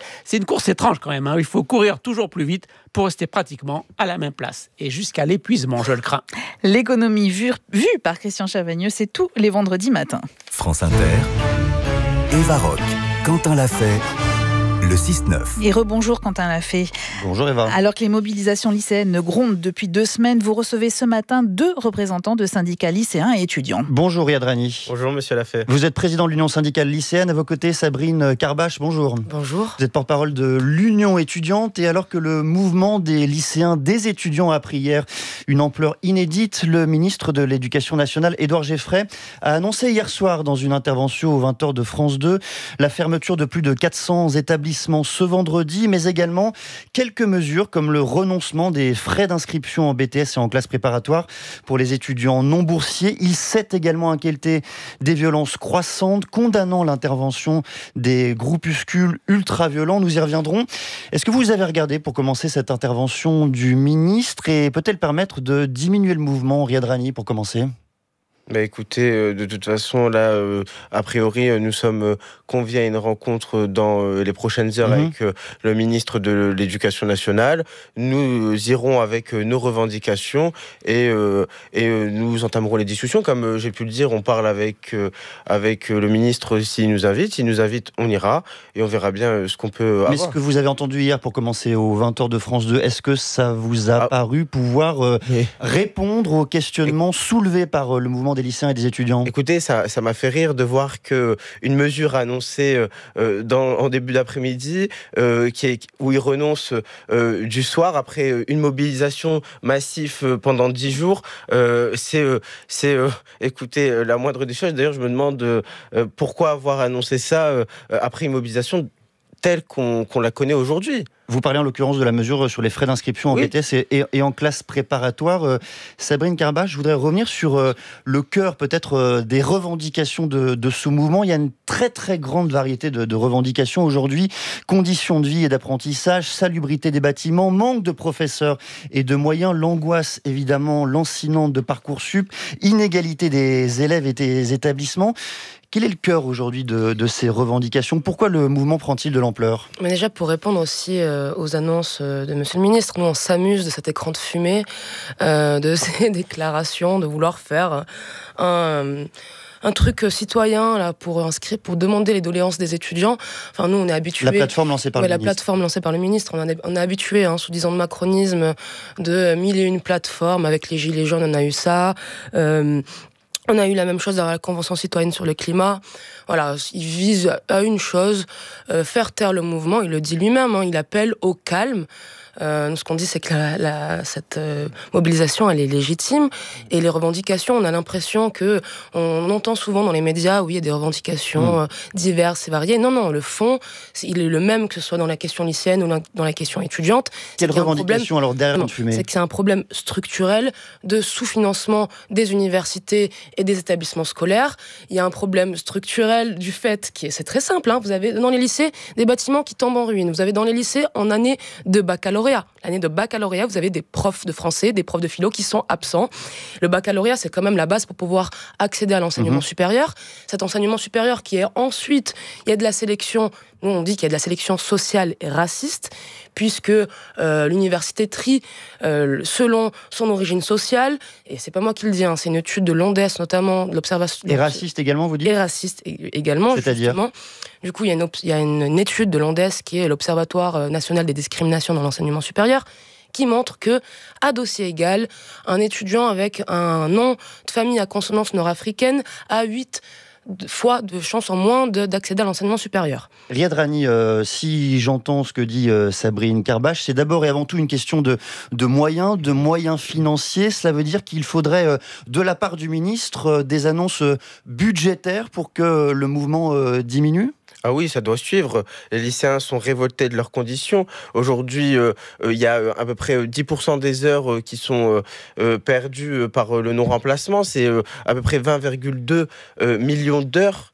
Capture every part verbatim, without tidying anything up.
C'est une course étrange quand même, hein. Il faut courir toujours plus vite pour rester pratiquement à la même place. Et jusqu'à l'épuisement, je le crains. L'économie vue, vue par Christian Chavagneux, c'est tous les vendredis matins. France Inter, Eva Rock, Quentin Lafay, le six neuf. Et rebonjour Quentin Lafay. Bonjour Eva. Alors que les mobilisations lycéennes grondent depuis deux semaines, vous recevez ce matin deux représentants de syndicats lycéens et étudiants. Bonjour Riyad Rani. Bonjour Monsieur Lafay. Vous êtes président de l'Union syndicale lycéenne, à vos côtés Sabrine Karbache, bonjour. Bonjour. Vous êtes porte-parole de l'Union étudiante et alors que le mouvement des lycéens, des étudiants a pris hier une ampleur inédite, le ministre de l'Éducation nationale, Édouard Geffray, a annoncé hier soir dans une intervention aux vingt heures de France deux la fermeture de plus de quatre cents établissements ce vendredi, mais également quelques mesures comme le renoncement des frais d'inscription en B T S et en classe préparatoire pour les étudiants non boursiers. Il s'est également inquiété des violences croissantes, condamnant l'intervention des groupuscules ultra-violents. Nous y reviendrons. Est-ce que vous avez regardé pour commencer cette intervention du ministre et peut-elle permettre de diminuer le mouvement, Riyad Rani, pour commencer ? Bah écoutez, euh, de toute façon, là, euh, a priori, euh, nous sommes euh, conviés à une rencontre dans euh, les prochaines heures mmh. avec euh, le ministre de l'Éducation nationale. Nous euh, irons avec euh, nos revendications et, euh, et euh, nous entamerons les discussions. Comme euh, j'ai pu le dire, on parle avec, euh, avec euh, le ministre s'il nous invite. S'il nous invite, on ira et on verra bien euh, ce qu'on peut avoir. Mais ce que vous avez entendu hier pour commencer aux vingt heures de France deux, est-ce que ça vous a ah. paru pouvoir euh, oui. répondre aux questionnements et... soulevés par euh, le mouvement des lycéens et des étudiants? Écoutez, ça, ça m'a fait rire de voir qu'une mesure annoncée euh, dans, en début d'après-midi, euh, qui est, où ils renoncent euh, du soir, après une mobilisation massive pendant dix jours, euh, c'est, euh, c'est euh, écoutez, euh, la moindre des choses. D'ailleurs, je me demande euh, pourquoi avoir annoncé ça euh, après une mobilisation telle qu'on, qu'on la connaît aujourd'hui. Vous parlez en l'occurrence de la mesure sur les frais d'inscription en oui. B T S et, et, et en classe préparatoire. Euh, Sabrine Karbache, je voudrais revenir sur euh, le cœur peut-être euh, des revendications de, de ce mouvement. Il y a une très très grande variété de, de revendications aujourd'hui. Conditions de vie et d'apprentissage, salubrité des bâtiments, manque de professeurs et de moyens, l'angoisse évidemment lancinante de Parcoursup, inégalité des élèves et des établissements. Quel est le cœur aujourd'hui de, de ces revendications ? Pourquoi le mouvement prend-il de l'ampleur ? Mais déjà, pour répondre aussi euh, aux annonces euh, de Monsieur le Ministre, nous on s'amuse de cet écran de fumée, euh, de ces déclarations, de vouloir faire un... un truc citoyen là pour inscrire, pour demander les doléances des étudiants. Enfin, nous, on est habitués. La plateforme lancée par ouais, le la ministre. plateforme lancée par le ministre. On, est, on est habitués, hein, sous dix ans de macronisme, de mille et une plateformes. Avec les Gilets jaunes, on a eu ça. Euh, On a eu la même chose dans la Convention citoyenne sur le climat. Voilà, il vise à une chose, euh, faire taire le mouvement. Il le dit lui-même, hein, il appelle au calme. Euh, ce qu'on dit, c'est que la, la, cette euh, mobilisation, elle est légitime. Et les revendications, on a l'impression que on entend souvent dans les médias, oui, il y a des revendications mmh. euh, diverses et variées. Non, non, le fond, c'est, il est le même que ce soit dans la question lycéenne ou la, dans la question étudiante. Quelle revendication alors derrière non, de fumée ? C'est que c'est un problème structurel de sous-financement des universités et des établissements scolaires. Il y a un problème structurel du fait qui est, c'est très simple. Hein, vous avez dans les lycées des bâtiments qui tombent en ruine. Vous avez dans les lycées en année de baccalauréat. L'année de baccalauréat, vous avez des profs de français, des profs de philo qui sont absents. Le baccalauréat, c'est quand même la base pour pouvoir accéder à l'enseignement mmh. supérieur. Cet enseignement supérieur qui est ensuite, il y a de la sélection, nous on dit qu'il y a de la sélection sociale et raciste, puisque euh, l'université trie euh, selon son origine sociale, et c'est pas moi qui le dis, hein, c'est une étude de l'O N D E S notamment, de l'observation... Et raciste également, vous dites ? Et raciste également, c'est-à-dire justement. Du coup, il y a, une, il y a une, une étude de l'O N D E S qui est l'Observatoire national des discriminations dans l'enseignement supérieur, qui montre que, à dossier égal, un étudiant avec un nom de famille à consonance nord-africaine a huit fois de chances en moins de, d'accéder à l'enseignement supérieur. Riyad Rani, euh, si j'entends ce que dit euh, Sabrine Karbache, c'est d'abord et avant tout une question de, de moyens, de moyens financiers. Cela veut dire qu'il faudrait, euh, de la part du ministre, euh, des annonces euh, budgétaires pour que le mouvement euh, diminue ? Ah oui, ça doit suivre. Les lycéens sont révoltés de leurs conditions. Aujourd'hui, euh, il y a à peu près dix pour cent des heures euh, qui sont euh, perdues par euh, le non-remplacement. C'est euh, à peu près vingt virgule deux euh, millions d'heures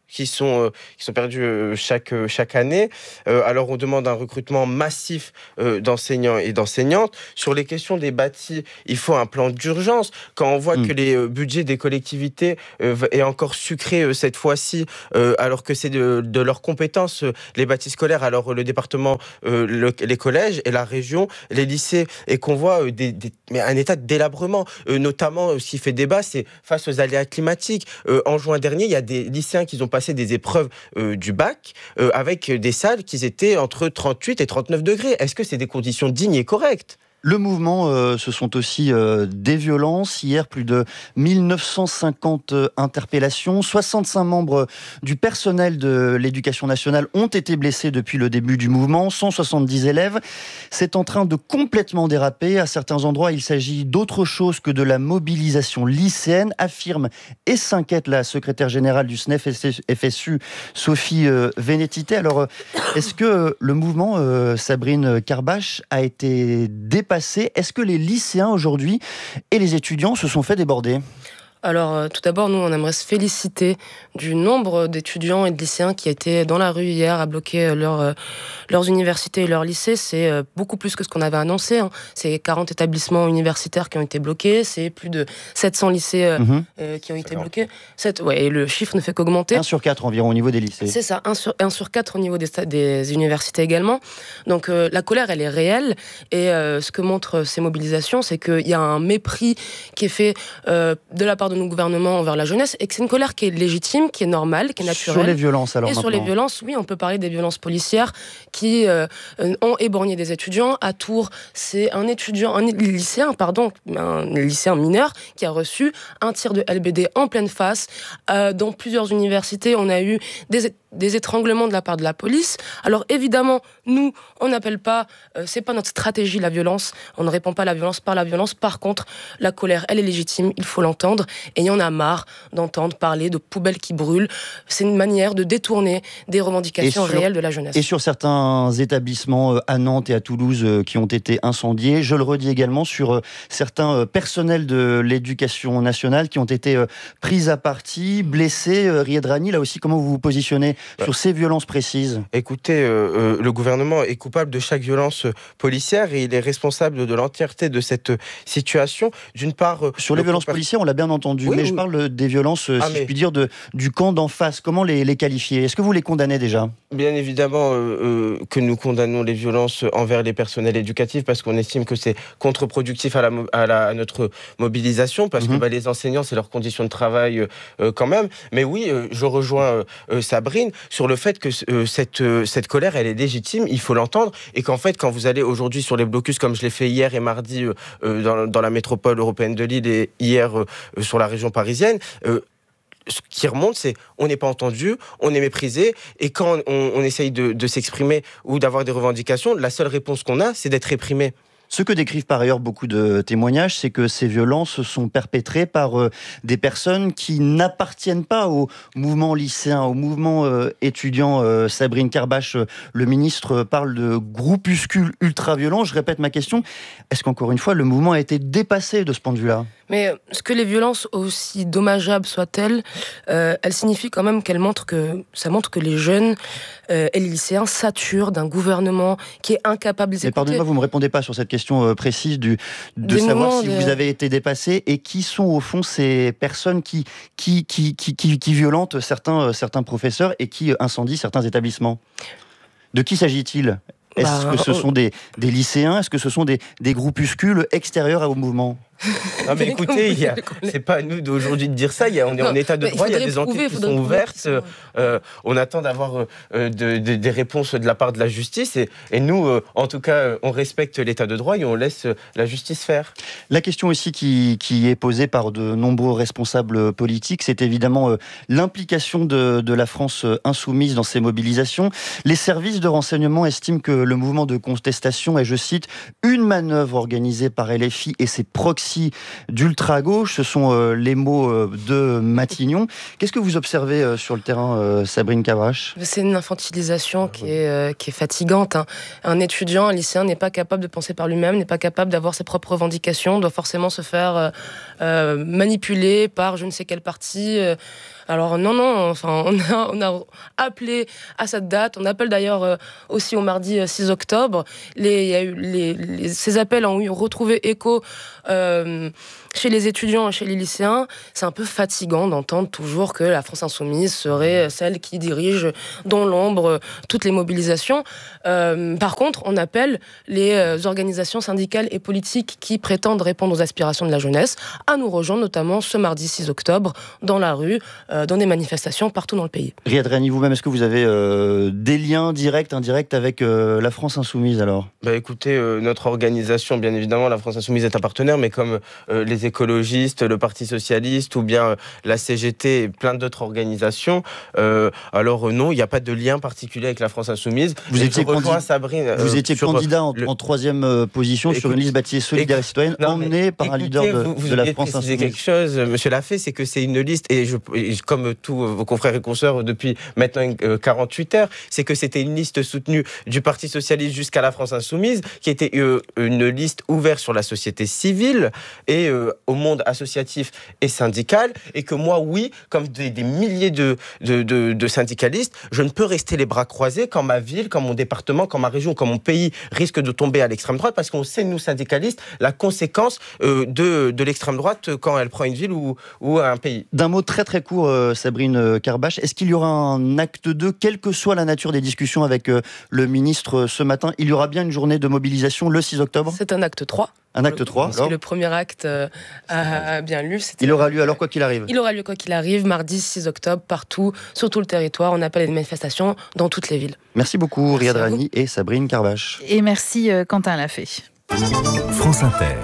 qui sont, euh, qui sont perdus euh, chaque, euh, chaque année. Euh, alors, on demande un recrutement massif euh, d'enseignants et d'enseignantes. Sur les questions des bâtis, il faut un plan d'urgence. Quand on voit mmh. que les euh, budgets des collectivités euh, est encore sucré euh, cette fois-ci, euh, alors que c'est de, de leurs compétences, euh, les bâtis scolaires, alors euh, le département, euh, le, les collèges et la région, les lycées, et qu'on voit euh, des, des, mais un état de délabrement. Euh, notamment, euh, ce qui fait débat, c'est face aux aléas climatiques. Euh, en juin dernier, il y a des lycéens qui ont passé des épreuves euh, du bac euh, avec des salles qui étaient entre trente-huit et trente-neuf degrés. Est-ce que c'est des conditions dignes et correctes ? Le mouvement, euh, ce sont aussi euh, des violences. Hier, plus de mille neuf cent cinquante interpellations. soixante-cinq membres du personnel de l'éducation nationale ont été blessés depuis le début du mouvement. cent soixante-dix élèves. C'est en train de complètement déraper. À certains endroits, il s'agit d'autre chose que de la mobilisation lycéenne, affirme et s'inquiète la secrétaire générale du S N E F F S U, Sophie euh, Vénétité. Alors, est-ce que le mouvement, euh, Sabrine Karbache, a été dépassé ? Est-ce que les lycéens aujourd'hui et les étudiants se sont fait déborder ? Alors, euh, tout d'abord, nous, on aimerait se féliciter du nombre d'étudiants et de lycéens qui étaient dans la rue hier à bloquer leur, euh, leurs universités et leurs lycées. C'est euh, beaucoup plus que ce qu'on avait annoncé. Hein. C'est quarante établissements universitaires qui ont été bloqués. C'est plus de sept cents lycées euh, mmh. euh, qui ont été bloqués. sept, ouais, et le chiffre ne fait qu'augmenter. un sur quatre environ au niveau des lycées. C'est ça, un sur, un sur quatre au niveau des, des universités également. Donc, euh, la colère, elle est réelle. Et euh, ce que montrent ces mobilisations, c'est qu'il y a un mépris qui est fait euh, de la part de nos gouvernements envers la jeunesse, et que c'est une colère qui est légitime, qui est normale, qui est naturelle. Sur les violences, alors. Et maintenant. Sur les violences, oui, on peut parler des violences policières qui euh, ont éborgné des étudiants. À Tours, c'est un étudiant, un lycéen, pardon, un lycéen mineur qui a reçu un tir de L B D en pleine face. Euh, dans plusieurs universités, on a eu des des étranglements de la part de la police. Alors évidemment, nous, on n'appelle pas, euh, c'est pas notre stratégie la violence, on ne répond pas à la violence par la violence. Par contre, la colère, elle est légitime, il faut l'entendre, et il y en a marre d'entendre parler de poubelles qui brûlent. C'est une manière de détourner des revendications sur, réelles de la jeunesse. Et sur certains établissements à Nantes et à Toulouse qui ont été incendiés, je le redis également, sur certains personnels de l'éducation nationale qui ont été pris à partie, blessés. Riyad Rani, là aussi, comment vous vous positionnez sur ces violences précises? Écoutez, euh, euh, le gouvernement est coupable de chaque violence policière et il est responsable de l'entièreté de cette situation. D'une part... Euh, sur les violences compa- policières, on l'a bien entendu, oui, mais oui. je parle des violences, ah, si mais... je puis dire, de, du camp d'en face. Comment les, les qualifier? Est-ce que vous les condamnez déjà? Bien évidemment euh, euh, que nous condamnons les violences envers les personnels éducatifs parce qu'on estime que c'est contre-productif à, la, à, la, à notre mobilisation, parce mmh. que bah, les enseignants, c'est leurs conditions de travail euh, quand même. Mais oui, euh, je rejoins euh, Sabrine sur le fait que euh, cette, euh, cette colère, elle est légitime, il faut l'entendre, et qu'en fait, quand vous allez aujourd'hui sur les blocus, comme je l'ai fait hier et mardi euh, dans, dans la métropole européenne de Lille et hier euh, sur la région parisienne, euh, ce qui remonte, c'est on n'est pas entendu, on est méprisé, et quand on, on essaye de, de s'exprimer ou d'avoir des revendications, la seule réponse qu'on a, c'est d'être réprimé. Ce que décrivent par ailleurs beaucoup de témoignages, c'est que ces violences sont perpétrées par euh, des personnes qui n'appartiennent pas au mouvement lycéen, au mouvement euh, étudiant. Euh, Sabrine Karbache, euh, le ministre, parle de groupuscules ultra-violents. Je répète ma question. Est-ce qu'encore une fois, le mouvement a été dépassé de ce point de vue-là ? Mais ce que les violences, aussi dommageables soient-elles, euh, elles signifient quand même qu'elles montrent que, ça montre que les jeunes euh, et les lycéens saturent d'un gouvernement qui est incapable de les écouter. Mais pardonnez-moi, vous ne me répondez pas sur cette question précise du, de Des savoir si de... vous avez été dépassé et qui sont au fond ces personnes qui, qui, qui, qui, qui, qui violentent certains, certains professeurs et qui incendient certains établissements. De qui s'agit-il ? Est-ce bah, que ce sont des, des lycéens ? Est-ce que ce sont des, des groupuscules extérieurs au mouvement ? Non mais écoutez, il y a, c'est pas à nous d'aujourd'hui de dire ça, il y a, on est non, en état de droit, il y a des enquêtes qui sont ouvertes, euh, on attend d'avoir euh, de, de, des réponses de la part de la justice, et, et nous, euh, en tout cas, on respecte l'état de droit et on laisse la justice faire. La question aussi qui, qui est posée par de nombreux responsables politiques, c'est évidemment euh, l'implication de, de la France insoumise dans ces mobilisations. Les services de renseignement estiment que le mouvement de contestation est, je cite, une manœuvre organisée par L F I et ses proxys d'ultra-gauche, ce sont euh, les mots euh, de Matignon. Qu'est-ce que vous observez euh, sur le terrain, euh, Sabrine Karbache ? C'est une infantilisation qui est, euh, qui est fatigante. Hein. Un étudiant, un lycéen n'est pas capable de penser par lui-même, n'est pas capable d'avoir ses propres revendications, doit forcément se faire euh, euh, manipuler par je ne sais quelle partie. Euh, Alors non, non, enfin, on a, on a appelé à cette date. On appelle d'ailleurs euh, aussi au mardi euh, six octobre. Les, il y a eu les, les, ces appels ont eu retrouvé écho euh, chez les étudiants et chez les lycéens. C'est un peu fatigant d'entendre toujours que la France Insoumise serait celle qui dirige dans l'ombre toutes les mobilisations. Euh, par contre, on appelle les organisations syndicales et politiques qui prétendent répondre aux aspirations de la jeunesse à nous rejoindre, notamment ce mardi six octobre, dans la rue, euh, dans des manifestations partout dans le pays. Riyad Rani, vous-même, est-ce que vous avez euh, des liens directs, indirects avec euh, la France Insoumise alors ? Bah écoutez, euh, notre organisation, bien évidemment, la France Insoumise est un partenaire, mais comme euh, les écologistes, le Parti Socialiste ou bien euh, la C G T et plein d'autres organisations, euh, alors euh, non, il n'y a pas de lien particulier avec la France Insoumise. Vous étiez, candi- Sabrine, euh, vous étiez candidat en, le... en troisième euh, position Écoute, sur une liste baptisée Solidaire et Citoyenne, non, emmenée par écoutez, un leader de, vous, vous de la France Insoumise. quelque chose, Monsieur Lafay, c'est que c'est une liste, et, je, et comme tous vos confrères et consoeurs depuis maintenant euh, quarante-huit heures, c'est que c'était une liste soutenue du Parti Socialiste jusqu'à la France Insoumise, qui était euh, une liste ouverte sur la société civile et euh, au monde associatif et syndical, et que moi, oui, comme des, des milliers de, de, de, de syndicalistes, je ne peux rester les bras croisés quand ma ville, quand mon département, quand ma région, quand mon pays risque de tomber à l'extrême droite, parce qu'on sait, nous, syndicalistes, la conséquence euh, de, de l'extrême droite quand elle prend une ville ou, ou un pays. D'un mot très très court, euh, Sabrine Karbache, est-ce qu'il y aura un acte deux, quelle que soit la nature des discussions avec euh, le ministre euh, ce matin, il y aura bien une journée de mobilisation le six octobre ? C'est un acte trois. Un acte trois, alors. Le premier acte euh, a bien lu. Il aura lieu alors quoi qu'il arrive. Il aura lieu quoi qu'il arrive, mardi six octobre, partout, sur tout le territoire. On appelle à des manifestations dans toutes les villes. Merci beaucoup, Riyad Rani et Sabrine Karbache. Et merci euh, Quentin Lafay. France Inter.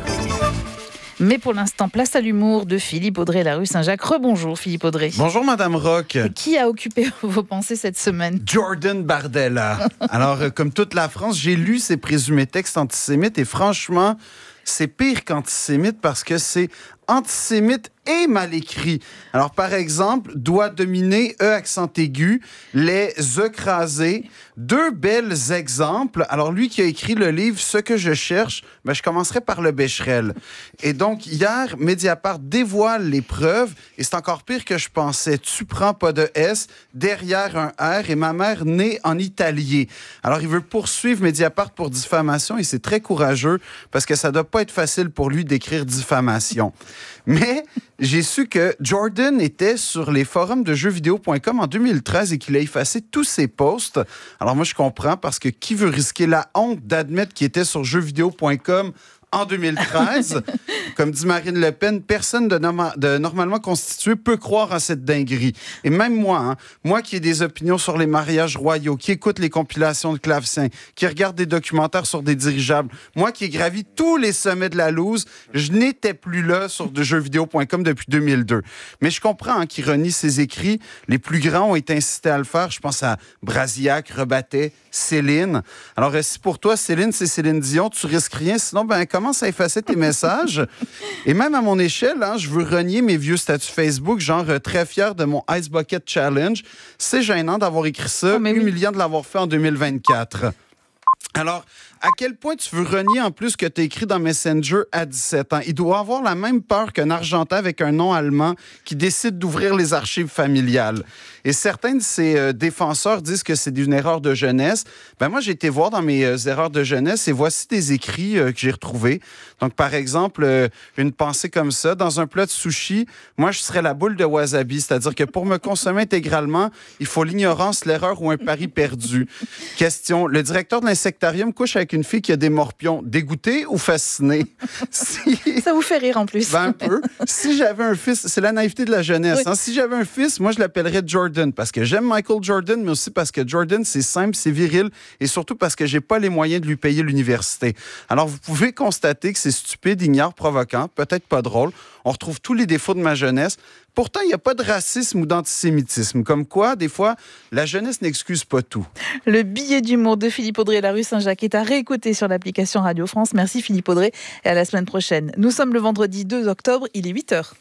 Mais pour l'instant, place à l'humour de Philippe Audrey, la rue Saint-Jacques. Rebonjour Philippe Audrey. Bonjour Madame Rock. Qui a occupé vos pensées cette semaine ? Jordan Bardella. Alors, euh, comme toute la France, j'ai lu ses présumés textes antisémites et franchement, c'est pire qu'antisémite parce que c'est antisémite et mal écrit. Alors, par exemple, doit dominer, E accent aigu, les écrasés. Deux belles exemples. Alors, lui qui a écrit le livre « Ce que je cherche », ben, je commencerai par le Becherel. Et donc, hier, Mediapart dévoile les preuves et c'est encore pire que je pensais. Tu prends pas de S, derrière un R et ma mère née en italien. Alors, il veut poursuivre Mediapart pour diffamation et c'est très courageux parce que ça doit pas être facile pour lui d'écrire diffamation. Mais j'ai su que Jordan était sur les forums de jeux vidéo point com en deux mille treize et qu'il a effacé tous ses posts. Alors moi, je comprends parce que qui veut risquer la honte d'admettre qu'il était sur jeux vidéo point com en deux mille treize? Comme dit Marine Le Pen, personne de, norma- de normalement constitué peut croire à cette dinguerie. Et même moi, hein, moi qui ai des opinions sur les mariages royaux, qui écoute les compilations de clavecin, qui regarde des documentaires sur des dirigeables, moi qui ai gravi tous les sommets de la loose, je n'étais plus là sur de jeux vidéo point com depuis deux mille deux. Mais je comprends hein, qu'il renie ses écrits. Les plus grands ont été incités à le faire. Je pense à Brasillac, Rebattet, Céline. Alors, si pour toi, Céline, c'est Céline Dion, tu risques rien. Sinon, ben, commence à effacer tes messages. Et même à mon échelle, hein, je veux renier mes vieux statuts Facebook, genre euh, très fier de mon Ice Bucket Challenge. C'est gênant d'avoir écrit ça, oh, humiliant oui. de l'avoir fait en deux mille vingt-quatre. Alors, à quel point tu veux renier en plus que tu as écrit dans Messenger à dix-sept ans? Il doit avoir la même peur qu'un Argentin avec un nom allemand qui décide d'ouvrir les archives familiales. Et certains de ces euh, défenseurs disent que c'est une erreur de jeunesse. Ben moi, j'ai été voir dans mes euh, erreurs de jeunesse et voici des écrits euh, que j'ai retrouvés. Donc, par exemple, euh, une pensée comme ça. Dans un plat de sushi, moi, je serais la boule de wasabi. C'est-à-dire que pour me consommer intégralement, il faut l'ignorance, l'erreur ou un pari perdu. Question, le directeur de l'insectarium couche avec une fille qui a des morpions. Dégoûté ou fasciné? Si... Ça vous fait rire en plus. Ben, un peu. Si j'avais un fils, c'est la naïveté de la jeunesse. Oui. Hein? Si j'avais un fils, moi, je l'appellerais Jordan parce que j'aime Michael Jordan, mais aussi parce que Jordan, c'est simple, c'est viril et surtout parce que j'ai pas les moyens de lui payer l'université. Alors, vous pouvez constater que c'est stupide, ignare, provoquant, peut-être pas drôle. On retrouve tous les défauts de ma jeunesse. Pourtant, il n'y a pas de racisme ou d'antisémitisme. Comme quoi, des fois, la jeunesse n'excuse pas tout. Le billet d'humour de Philippe Audrey, la rue Saint-Jacques, est à réécouter sur l'application Radio France. Merci Philippe Audrey et à la semaine prochaine. Nous sommes le vendredi deux octobre, il est huit heures.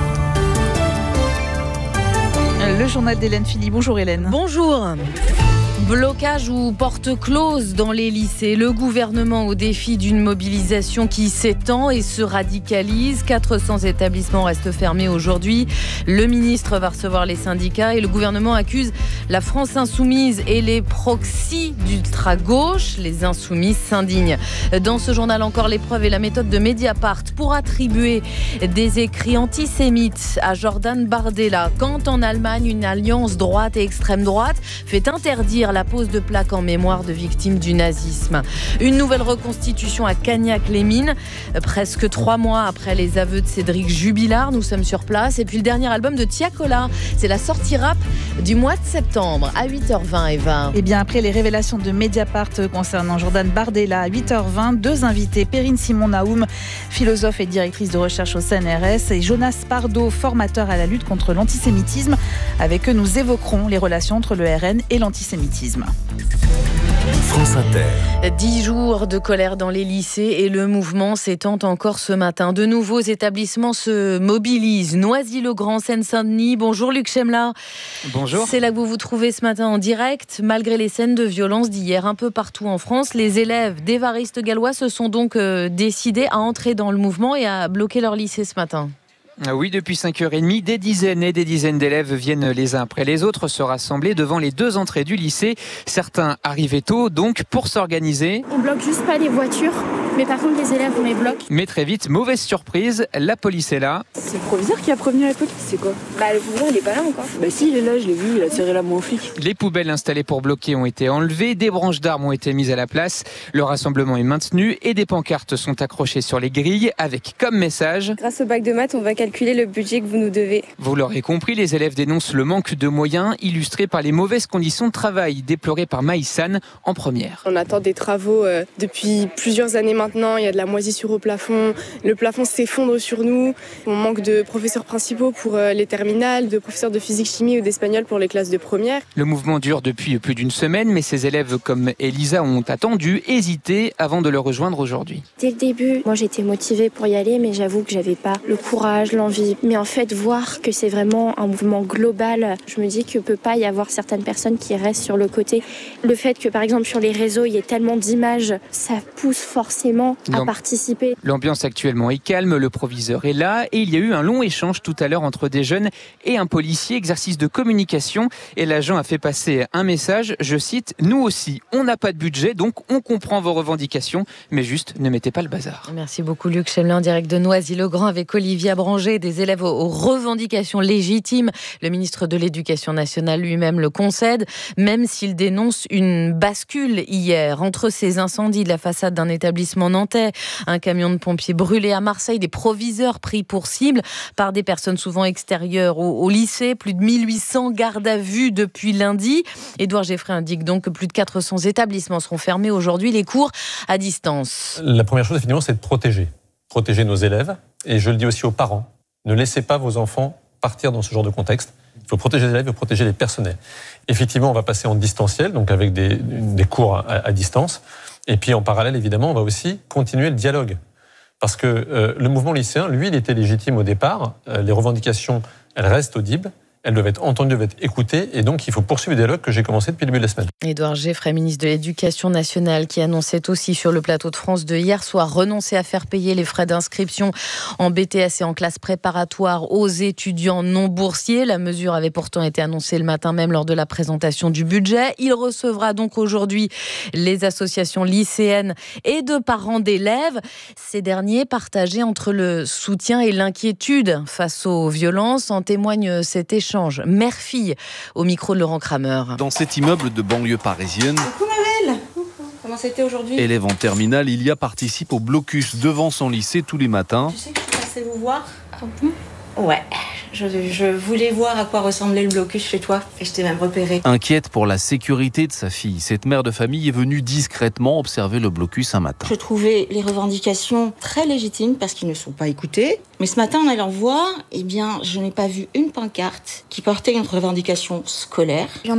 Le journal d'Hélène Philly. Bonjour Hélène. Bonjour. Blocage ou porte close dans les lycées. Le gouvernement au défi d'une mobilisation qui s'étend et se radicalise. quatre cents établissements restent fermés aujourd'hui. Le ministre va recevoir les syndicats et le gouvernement accuse la France insoumise et les proxys d'ultra-gauche. Les insoumis s'indignent. Dans ce journal encore, l'épreuve et la méthode de Mediapart pour attribuer des écrits antisémites à Jordan Bardella. Quand en Allemagne, une alliance droite et extrême droite fait interdire la pose de plaques en mémoire de victimes du nazisme. Une nouvelle reconstitution à Cagnac-les-Mines, presque trois mois après les aveux de Cédric Jubilard. Nous sommes sur place. Et puis le dernier album de Tiakola, c'est la sortie rap du mois de septembre à huit heures vingt. Eva. Et bien après les révélations de Mediapart concernant Jordan Bardella à huit heures vingt, deux invités, Perrine Simon-Naoum, philosophe et directrice de recherche au C N R S, et Jonas Pardo, formateur à la lutte contre l'antisémitisme. Avec eux, nous évoquerons les relations entre le R N et l'antisémitisme. France Inter. Dix jours de colère dans les lycées et le mouvement s'étend encore ce matin. De nouveaux établissements se mobilisent. Noisy-le-Grand, Seine-Saint-Denis. Bonjour Luc Chemla. Bonjour. C'est là que vous vous trouvez ce matin en direct. Malgré les scènes de violence d'hier un peu partout en France, les élèves d'Évariste Galois se sont donc euh, décidés à entrer dans le mouvement et à bloquer leur lycée ce matin. Oui, depuis cinq heures trente, des dizaines et des dizaines d'élèves viennent les uns après les autres se rassembler devant les deux entrées du lycée. Certains arrivaient tôt, donc, pour s'organiser. On bloque juste pas les voitures, mais par contre les élèves, on les bloque. Mais très vite, mauvaise surprise, la police est là. C'est le proviseur qui a prévenu la police, c'est quoi? Bah le proviseur, il est pas là encore. Bah si, il est là, je l'ai vu, il a tiré la main au flic. Les poubelles installées pour bloquer ont été enlevées, des branches d'arbres ont été mises à la place, le rassemblement est maintenu et des pancartes sont accrochées sur les grilles avec comme message: grâce au bac de maths, on va calculer le budget que vous nous devez. Vous l'aurez compris, les élèves dénoncent le manque de moyens illustré par les mauvaises conditions de travail déplorées par Maïsane en première. On attend des travaux euh, depuis plusieurs années maintenant, il y a de la moisissure au plafond, le plafond s'effondre sur nous, on manque de professeurs principaux pour euh, les terminales, de professeurs de physique, chimie ou d'espagnol pour les classes de première. Le mouvement dure depuis plus d'une semaine, mais ces élèves comme Elisa ont attendu, hésité avant de le rejoindre aujourd'hui. Dès le début, moi j'étais motivée pour y aller, mais j'avoue que j'avais pas le courage, l'envie. Mais en fait, voir que c'est vraiment un mouvement global, je me dis qu'il ne peut pas y avoir certaines personnes qui restent sur le côté. Le fait que, par exemple, sur les réseaux, il y ait tellement d'images, ça pousse forcément à L'amb... participer. L'ambiance actuellement est calme, le proviseur est là et il y a eu un long échange tout à l'heure entre des jeunes et un policier, exercice de communication. Et l'agent a fait passer un message, je cite: « Nous aussi, on n'a pas de budget, donc on comprend vos revendications, mais juste ne mettez pas le bazar. » Merci beaucoup Luc Chemelin, direct de Noisy-le-Grand avec Olivier Abranger, des élèves aux revendications légitimes. Le ministre de l'Éducation nationale lui-même le concède, même s'il dénonce une bascule hier entre ces incendies de la façade d'un établissement nantais, un camion de pompiers brûlé à Marseille, des proviseurs pris pour cible par des personnes souvent extérieures au, au lycée, plus de mille huit cents gardes à vue depuis lundi. Édouard Geffray indique donc que plus de quatre cents établissements seront fermés aujourd'hui, les cours à distance. La première chose, effectivement, c'est de protéger. Protéger nos élèves, et je le dis aussi aux parents. Ne laissez pas vos enfants partir dans ce genre de contexte. Il faut protéger les élèves, il faut protéger les personnels. Effectivement, on va passer en distanciel, donc avec des, des cours à, à distance. Et puis en parallèle, évidemment, on va aussi continuer le dialogue. Parce que euh, le mouvement lycéen, lui, il était légitime au départ. Euh, les revendications, elles restent audibles. Elles doivent être entendues, doivent être écoutées, et donc il faut poursuivre le dialogue que j'ai commencé depuis le début de la semaine. Édouard Geffray, ministre de l'Éducation nationale, qui annonçait aussi sur le plateau de France de hier soir renoncer à faire payer les frais d'inscription en B T S et en classe préparatoire aux étudiants non boursiers. La mesure avait pourtant été annoncée le matin même lors de la présentation du budget. Il recevra donc aujourd'hui les associations lycéennes et de parents d'élèves. Ces derniers partagés entre le soutien et l'inquiétude face aux violences. En témoigne cet échange mère-fille au micro de Laurent Kramer. Dans cet immeuble de banlieue parisienne, coucou ma belle, comment c'était aujourd'hui? Élève en terminale, Ilia participe au blocus devant son lycée tous les matins. Tu sais que je suis passée vous voir? Ah bon? Ouais, je, je voulais voir à quoi ressemblait le blocus chez toi et je t'ai même repéré. Inquiète pour la sécurité de sa fille, cette mère de famille est venue discrètement observer le blocus un matin. Je trouvais les revendications très légitimes parce qu'ils ne sont pas écoutés. Mais ce matin, en allant voir, eh bien, je n'ai pas vu une pancarte qui portait une revendication scolaire. Il y en a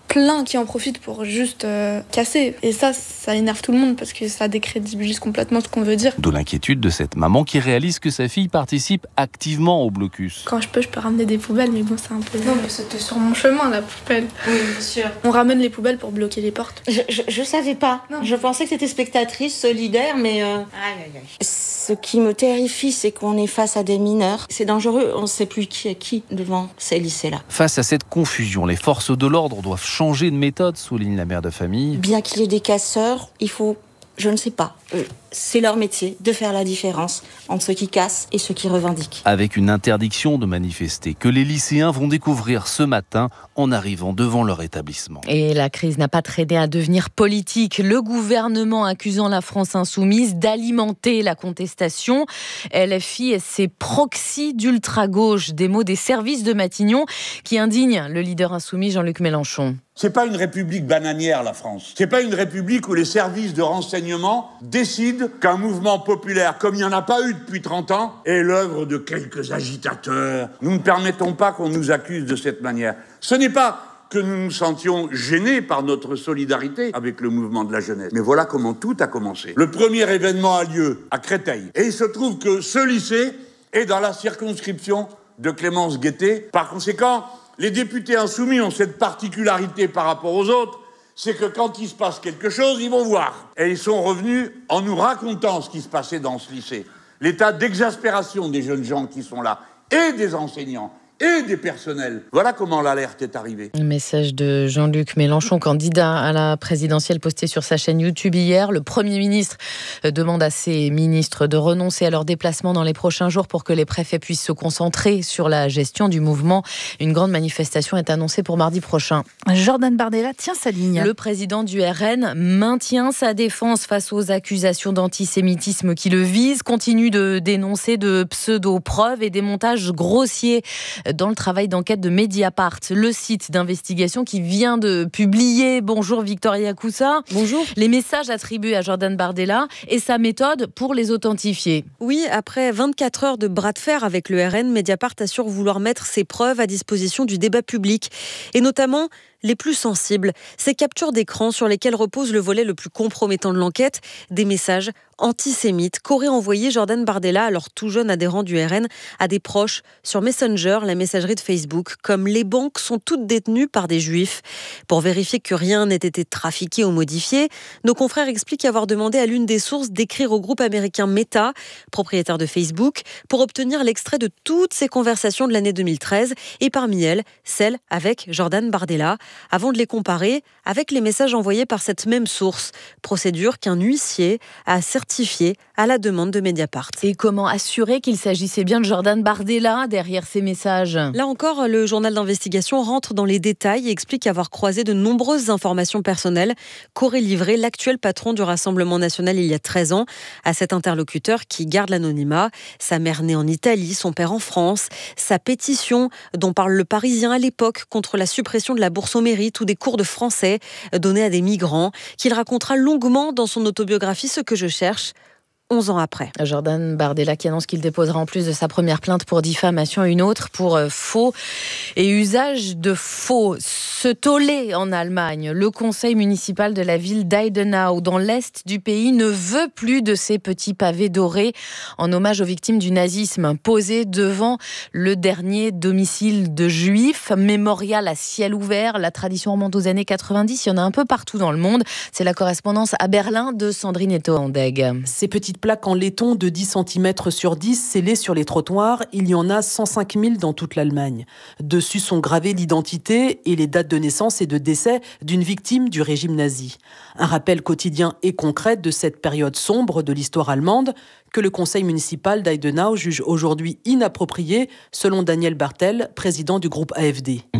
plein qui en profitent pour juste euh, casser. Et ça, ça énerve tout le monde parce que ça décrédibilise complètement ce qu'on veut dire. D'où l'inquiétude de cette maman qui réalise que sa fille participe activement au blocus. Quand je peux, je peux ramener des poubelles, mais bon, c'est un peu... Non, mais c'était sur mon chemin, la poubelle. Oui, bien sûr. On ramène les poubelles pour bloquer les portes. Je, je, je savais pas. Non. Je pensais que c'était spectatrice, solidaire, mais... Euh... Aïe, aïe, aïe. Ce qui me terrifie, c'est qu'on est face à des mineurs. C'est dangereux, on ne sait plus qui est qui devant ces lycées-là. Face à cette confusion, les forces de l'ordre doivent changer de méthode, souligne la mère de famille. Bien qu'il y ait des casseurs, il faut... Je ne sais pas. Euh, c'est leur métier de faire la différence entre ceux qui cassent et ceux qui revendiquent. Avec une interdiction de manifester que les lycéens vont découvrir ce matin en arrivant devant leur établissement. Et la crise n'a pas traîné à devenir politique. Le gouvernement accusant la France insoumise d'alimenter la contestation. L F I et ses proxys d'ultra-gauche, des mots des services de Matignon qui indignent le leader insoumis Jean-Luc Mélenchon. C'est pas une république bananière, la France. C'est pas une république où les services de renseignement décident qu'un mouvement populaire, comme il n'y en a pas eu depuis trente ans, est l'œuvre de quelques agitateurs. Nous ne permettons pas qu'on nous accuse de cette manière. Ce n'est pas que nous nous sentions gênés par notre solidarité avec le mouvement de la jeunesse. Mais voilà comment tout a commencé. Le premier événement a lieu à Créteil. Et il se trouve que ce lycée est dans la circonscription de Clémence Guettet. Par conséquent, les députés insoumis ont cette particularité par rapport aux autres, c'est que quand il se passe quelque chose, ils vont voir. Et ils sont revenus en nous racontant ce qui se passait dans ce lycée. L'état d'exaspération des jeunes gens qui sont là, et des enseignants, et des personnels. Voilà comment l'alerte est arrivée. Un message de Jean-Luc Mélenchon, candidat à la présidentielle, posté sur sa chaîne YouTube hier. Le Premier ministre demande à ses ministres de renoncer à leur déplacement dans les prochains jours pour que les préfets puissent se concentrer sur la gestion du mouvement. Une grande manifestation est annoncée pour mardi prochain. Jordan Bardella tient sa ligne. Le président du R N maintient sa défense face aux accusations d'antisémitisme qui le visent, continue de dénoncer de pseudo-preuves et des montages grossiers dans le travail d'enquête de Mediapart, le site d'investigation qui vient de publier, bonjour Victoria Coussa, bonjour, les messages attribués à Jordan Bardella et sa méthode pour les authentifier. Oui, après vingt-quatre heures de bras de fer avec le R N, Mediapart assure vouloir mettre ses preuves à disposition du débat public, et notamment les plus sensibles, ces captures d'écran sur lesquelles repose le volet le plus compromettant de l'enquête, des messages antisémites qu'aurait envoyé Jordan Bardella, alors tout jeune adhérent du R N, à des proches sur Messenger, la messagerie de Facebook, comme les banques sont toutes détenues par des juifs. Pour vérifier que rien n'ait été trafiqué ou modifié, nos confrères expliquent avoir demandé à l'une des sources d'écrire au groupe américain Meta, propriétaire de Facebook, pour obtenir l'extrait de toutes ces conversations de l'année deux mille treize, et parmi elles, celle avec Jordan Bardella, avant de les comparer avec les messages envoyés par cette même source. Procédure qu'un huissier a certifiée à la demande de Mediapart. Et comment assurer qu'il s'agissait bien de Jordan Bardella derrière ces messages ? Là encore, le journal d'investigation rentre dans les détails et explique avoir croisé de nombreuses informations personnelles qu'aurait livré l'actuel patron du Rassemblement national il y a treize ans à cet interlocuteur qui garde l'anonymat. Sa mère née en Italie, son père en France, sa pétition dont parle le Parisien à l'époque contre la suppression de la bourse au mérite ou des cours de français donnés à des migrants, qu'il racontera longuement dans son autobiographie Ce que je cherche, onze ans après. Jordan Bardella qui annonce qu'il déposera en plus de sa première plainte pour diffamation une autre pour faux et usage de faux. Ce tollé en Allemagne, le conseil municipal de la ville d'Eidenau dans l'est du pays ne veut plus de ces petits pavés dorés en hommage aux victimes du nazisme posés devant le dernier domicile de juifs. Mémorial à ciel ouvert, la tradition remonte aux années quatre-vingt-dix, il y en a un peu partout dans le monde. C'est la correspondance à Berlin de Sandrine Eto-Andeg. Ces petites plaques en laiton de dix centimètres sur dix scellées sur les trottoirs, il y en a cent cinq mille dans toute l'Allemagne. Dessus sont gravées l'identité et les dates de naissance et de décès d'une victime du régime nazi. Un rappel quotidien et concret de cette période sombre de l'histoire allemande que le conseil municipal d'Eidenau juge aujourd'hui inapproprié, selon Daniel Bartel, président du groupe A F D.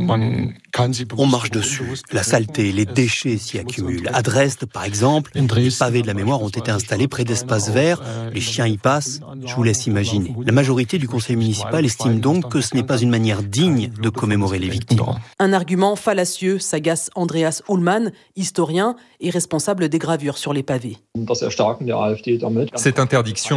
On marche dessus. La saleté, les déchets s'y accumulent. À Dresde, par exemple, les pavés de la mémoire ont été installés près d'espaces verts. Les chiens y passent. Je vous laisse imaginer. La majorité du conseil municipal estime donc que ce n'est pas une manière digne de commémorer les victimes. Un argument fallacieux, s'agace Andreas Ullmann, historien et responsable des gravures sur les pavés. Cette interdiction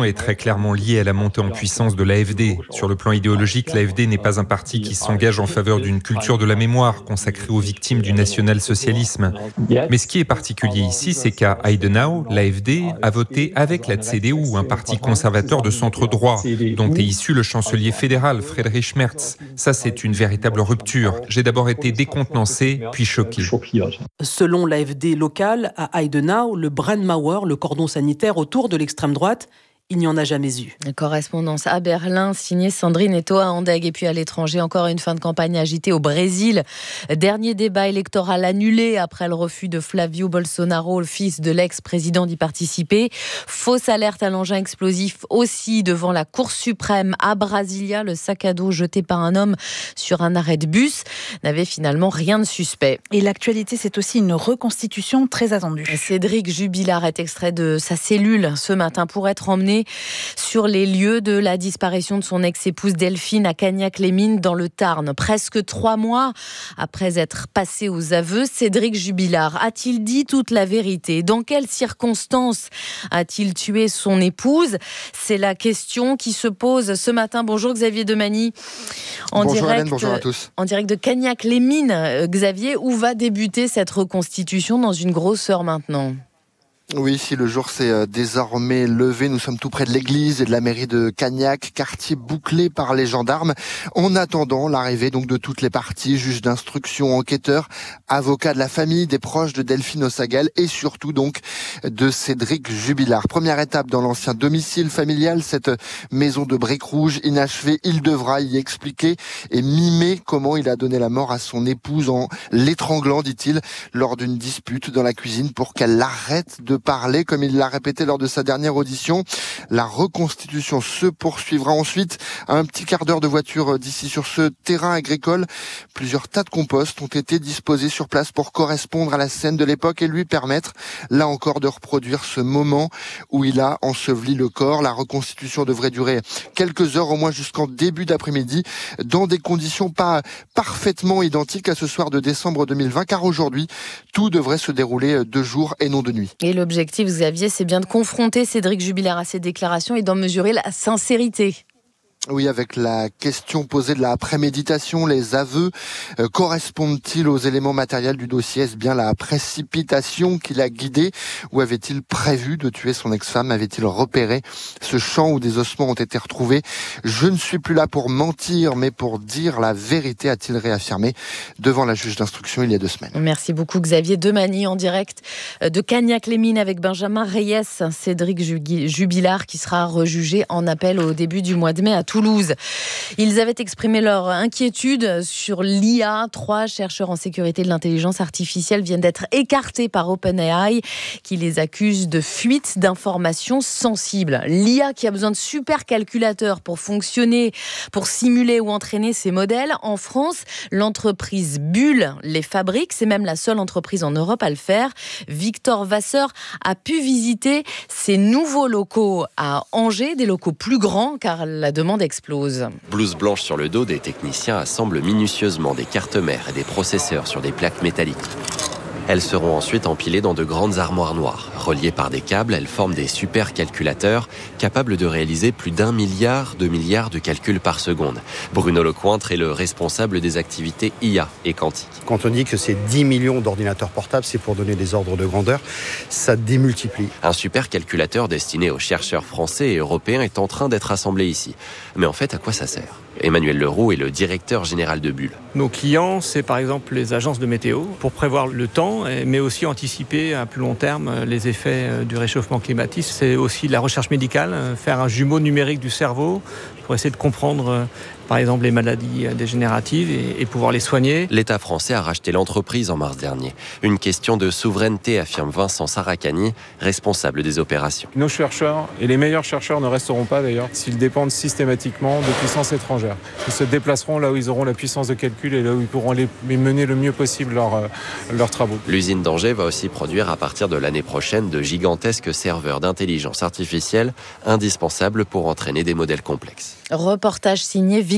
situation est très clairement liée à la montée en puissance de l'A F D. Sur le plan idéologique, l'A F D n'est pas un parti qui s'engage en faveur d'une culture de la mémoire consacrée aux victimes du national-socialisme. Mais ce qui est particulier ici, c'est qu'à Heidenau, l'A F D a voté avec la C D U, un parti conservateur de centre-droit, dont est issu le chancelier fédéral Friedrich Merz. Ça, c'est une véritable rupture. J'ai d'abord été décontenancé, puis choqué. Selon l'A F D local, à Heidenau, le Brandmauer, le cordon sanitaire autour de l'extrême droite, il n'y en a jamais eu. Correspondance à Berlin, signée Sandrine Etoa-Andeg. Et puis à l'étranger, encore une fin de campagne agitée au Brésil. Dernier débat électoral annulé après le refus de Flavio Bolsonaro, le fils de l'ex-président, d'y participer. Fausse alerte à l'engin explosif aussi devant la Cour suprême à Brasilia. Le sac à dos jeté par un homme sur un arrêt de bus n'avait finalement rien de suspect. Et l'actualité, c'est aussi une reconstitution très attendue. Cédric Jubilard est extrait de sa cellule ce matin pour être emmené sur les lieux de la disparition de son ex-épouse Delphine à Cagnac-les-Mines dans le Tarn. Presque trois mois après être passé aux aveux, Cédric Jubilard a-t-il dit toute la vérité ? Dans quelles circonstances a-t-il tué son épouse ? C'est la question qui se pose ce matin. Bonjour Xavier Demagny. En bonjour direct, Hélène, bonjour à tous. En direct de Cagnac-les-Mines. Xavier, où va débuter cette reconstitution dans une grosse heure maintenant ? Oui, si le jour s'est désormais levé, nous sommes tout près de l'église et de la mairie de Cagnac, quartier bouclé par les gendarmes, en attendant l'arrivée donc de toutes les parties, juges d'instruction, enquêteurs, avocats de la famille, des proches de Delphine Ossagel et surtout donc de Cédric Jubilard. Première étape dans l'ancien domicile familial, cette maison de briques rouges inachevée, il devra y expliquer et mimer comment il a donné la mort à son épouse en l'étranglant, dit-il, lors d'une dispute dans la cuisine pour qu'elle arrête de parler, comme il l'a répété lors de sa dernière audition. La reconstitution se poursuivra ensuite à un petit quart d'heure de voiture d'ici sur ce terrain agricole. Plusieurs tas de compost ont été disposés sur place pour correspondre à la scène de l'époque et lui permettre, là encore, de reproduire ce moment où il a enseveli le corps. La reconstitution devrait durer quelques heures, au moins jusqu'en début d'après-midi, dans des conditions pas parfaitement identiques à ce soir de décembre deux mille vingt, car aujourd'hui, tout devrait se dérouler de jour et non de nuit. Et l'objectif, Xavier, c'est bien de confronter Cédric Jubilard à ses déclarations et d'en mesurer la sincérité. Oui, avec la question posée de la préméditation, les aveux euh, correspondent-ils aux éléments matériels du dossier ? Est-ce bien la précipitation qui l'a guidé ? Ou avait-il prévu de tuer son ex-femme ? Avait-il repéré ce champ où des ossements ont été retrouvés ? Je ne suis plus là pour mentir, mais pour dire la vérité, a-t-il réaffirmé devant la juge d'instruction il y a deux semaines. Merci beaucoup Xavier Demagny, en direct de Cagnac-les-Mines avec Benjamin Reyes. Cédric Jubilard qui sera rejugé en appel au début du mois de mai à Toulouse. Ils avaient exprimé leur inquiétude sur l'I A. Trois chercheurs en sécurité de l'intelligence artificielle viennent d'être écartés par OpenAI, qui les accuse de fuite d'informations sensibles. L'I A qui a besoin de supercalculateurs pour fonctionner, pour simuler ou entraîner ces modèles. En France, l'entreprise Bull les fabrique. C'est même la seule entreprise en Europe à le faire. Victor Vasseur a pu visiter ces nouveaux locaux à Angers, des locaux plus grands car la demande explose. Blouse blanche sur le dos, des techniciens assemblent minutieusement des cartes mères et des processeurs sur des plaques métalliques. Elles seront ensuite empilées dans de grandes armoires noires. Reliées par des câbles, elles forment des supercalculateurs capables de réaliser plus d'un milliard de milliards de calculs par seconde. Bruno Lecointre est le responsable des activités I A et quantique. Quand on dit que c'est dix millions d'ordinateurs portables, c'est pour donner des ordres de grandeur, ça démultiplie. Un supercalculateur destiné aux chercheurs français et européens est en train d'être assemblé ici. Mais en fait, à quoi ça sert ? Emmanuel Leroux est le directeur général de Bull. Nos clients, c'est par exemple les agences de météo, pour prévoir le temps, mais aussi anticiper à plus long terme les effets du réchauffement climatique. C'est aussi la recherche médicale, faire un jumeau numérique du cerveau pour essayer de comprendre par exemple les maladies dégénératives et, et pouvoir les soigner. L'État français a racheté l'entreprise en mars dernier. Une question de souveraineté, affirme Vincent Saracani, responsable des opérations. Nos chercheurs, et les meilleurs chercheurs ne resteront pas d'ailleurs, s'ils dépendent systématiquement de puissances étrangères. Ils se déplaceront là où ils auront la puissance de calcul et là où ils pourront les mener le mieux possible leurs, leurs travaux. L'usine d'Angers va aussi produire à partir de l'année prochaine de gigantesques serveurs d'intelligence artificielle indispensables pour entraîner des modèles complexes. Reportage signé Victor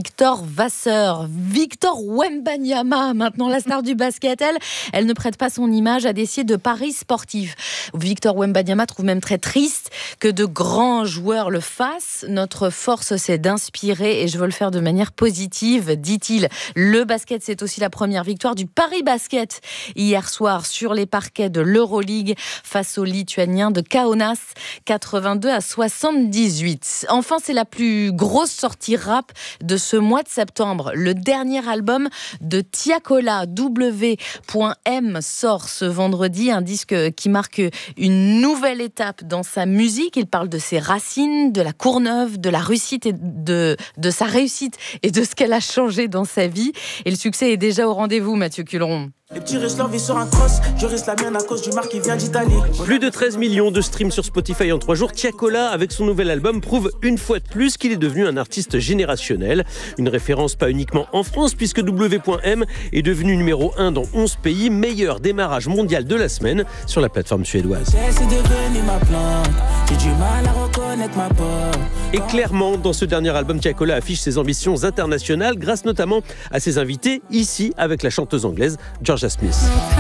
Victor Vasseur. Victor Wembanyama, maintenant la star du basket, elle, elle ne prête pas son image à des sites de paris sportifs. Victor Wembanyama trouve même très triste que de grands joueurs le fassent. Notre force, c'est d'inspirer et je veux le faire de manière positive, dit-il. Le basket, c'est aussi la première victoire du Paris Basket hier soir sur les parquets de l'Euroleague face aux Lituaniens de Kaunas, quatre-vingt-deux à soixante-dix-huit. Enfin, c'est la plus grosse sortie rap de ce mois de septembre. Le dernier album de Tiakola, W M, sort ce vendredi, un disque qui marque une nouvelle étape dans sa musique. Il parle de ses racines, de la Courneuve, de la réussite et de, de sa réussite et de ce qu'elle a changé dans sa vie. Et le succès est déjà au rendez-vous, Mathieu Culeron. Les petits restent leur vie sur un cross, je reste la mienne à cause du marque qui vient d'Italie. Plus de treize millions de streams sur Spotify en trois jours, Tiakola, avec son nouvel album, prouve une fois de plus qu'il est devenu un artiste générationnel. Une référence pas uniquement en France, puisque W M est devenu numéro un dans onze pays, meilleur démarrage mondial de la semaine sur la plateforme suédoise. C'est devenu ma plante, j'ai du mal à reconnaître ma porte. Et clairement, dans ce dernier album, Tiakola affiche ses ambitions internationales, grâce notamment à ses invités, ici avec la chanteuse anglaise Georgia Smith.